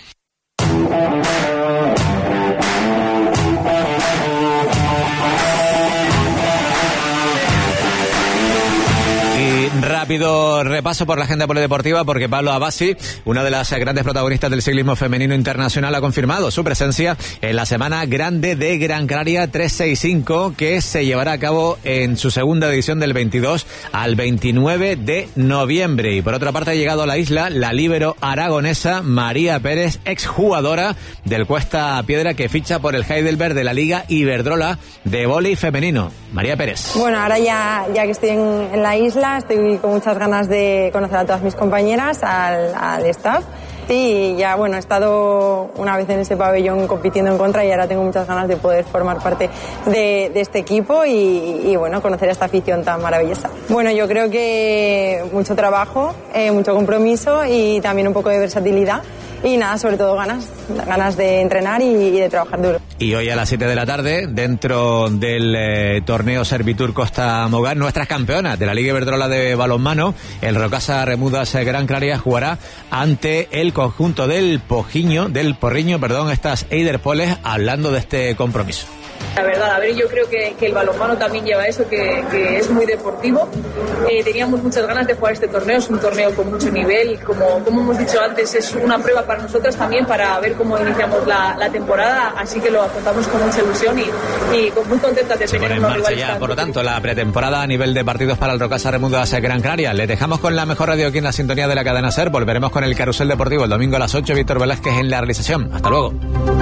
Rápido repaso por la agenda polideportiva porque Pablo Abbasi, una de las grandes protagonistas del ciclismo femenino internacional, ha confirmado su presencia en la Semana Grande de Gran Canaria 365 que se llevará a cabo en su segunda edición del 22 al 29 de noviembre. Y por otra parte ha llegado a la isla la líbero aragonesa María Pérez, exjugadora del Cuesta Piedra que ficha por el Heidelberg de la Liga Iberdrola de vóley femenino. María Pérez. Bueno, ahora ya que estoy en la isla, estoy con muchas ganas de conocer a todas mis compañeras, al staff. Y ya, bueno, he estado una vez en ese pabellón compitiendo en contra y ahora tengo muchas ganas de poder formar parte de este equipo y bueno, conocer a esta afición tan maravillosa. Bueno, yo creo que mucho trabajo, mucho compromiso y también un poco de versatilidad. Y nada, sobre todo ganas de entrenar y de trabajar duro. Y hoy a las 7 de la tarde, dentro del torneo Servitur Costa Mogar, nuestras campeonas de la Liga Iberdrola de balonmano, el Rocasa Remudas Gran Canaria jugará ante el conjunto del Porriño, estas Eider Poles, hablando de este compromiso. La verdad, a ver, yo creo que el balonmano también lleva eso, que es muy deportivo. Teníamos muchas ganas de jugar este torneo, es un torneo con mucho nivel, como hemos dicho antes, es una prueba para nosotros también para ver cómo iniciamos la temporada, así que lo afrontamos con mucha ilusión y muy contentas de tener unos rivales. Ya, por lo tanto, la pretemporada a nivel de partidos para el Rocasa Remundas Gran Canaria. Le dejamos con la mejor radio aquí en la sintonía de la cadena SER. Volveremos con el Carrusel Deportivo el domingo a las 8. Víctor Velázquez en la realización. Hasta luego.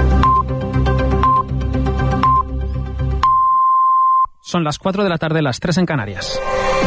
Son las 4 de la tarde, las 3 en Canarias.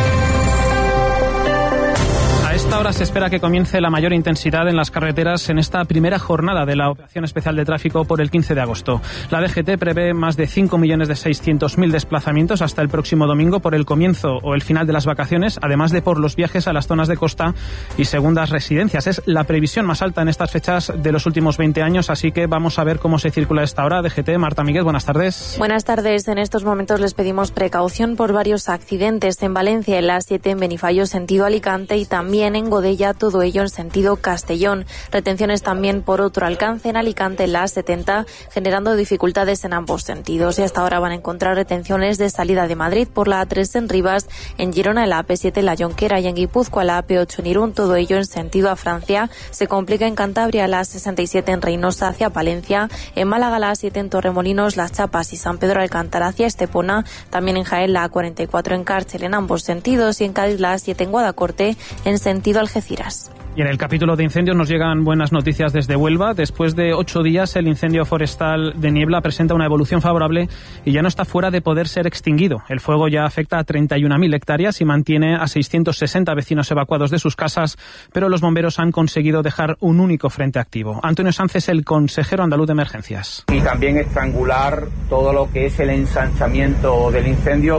A esta hora se espera que comience la mayor intensidad en las carreteras en esta primera jornada de la Operación Especial de Tráfico por el 15 de agosto. La DGT prevé más de 5.600.000 desplazamientos hasta el próximo domingo por el comienzo o el final de las vacaciones, además de por los viajes a las zonas de costa y segundas residencias. Es la previsión más alta en estas fechas de los últimos 20 años, así que vamos a ver cómo se circula a esta hora. DGT, Marta Miguel, buenas tardes. Buenas tardes. En estos momentos les pedimos precaución por varios accidentes en Valencia, en la A7 en Benifallo, sentido Alicante, y también en Godella, todo ello en sentido Castellón. Retenciones también por otro alcance en Alicante, en la A70, generando dificultades en ambos sentidos. Y hasta ahora van a encontrar retenciones de salida de Madrid por la A3 en Rivas, en Girona, en la AP7 en La Jonquera y en Guipúzcoa, la AP8 en Irún, todo ello en sentido a Francia. Se complica en Cantabria, la A67 en Reynosa hacia Palencia, en Málaga la A7 en Torremolinos, Las Chapas y San Pedro Alcántara hacia Estepona, también en Jaén la A44 en Cárcel en ambos sentidos, y en Cádiz la A7 en Guadacorte en sentido Algeciras. Y en el capítulo de incendios nos llegan buenas noticias desde Huelva. Después de 8 días, el incendio forestal de Niebla presenta una evolución favorable y ya no está fuera de poder ser extinguido. El fuego ya afecta a 31.000 hectáreas y mantiene a 660 vecinos evacuados de sus casas, pero los bomberos han conseguido dejar un único frente activo. Antonio Sánchez, el consejero andaluz de emergencias. Y también estrangular todo lo que es el ensanchamiento del incendio.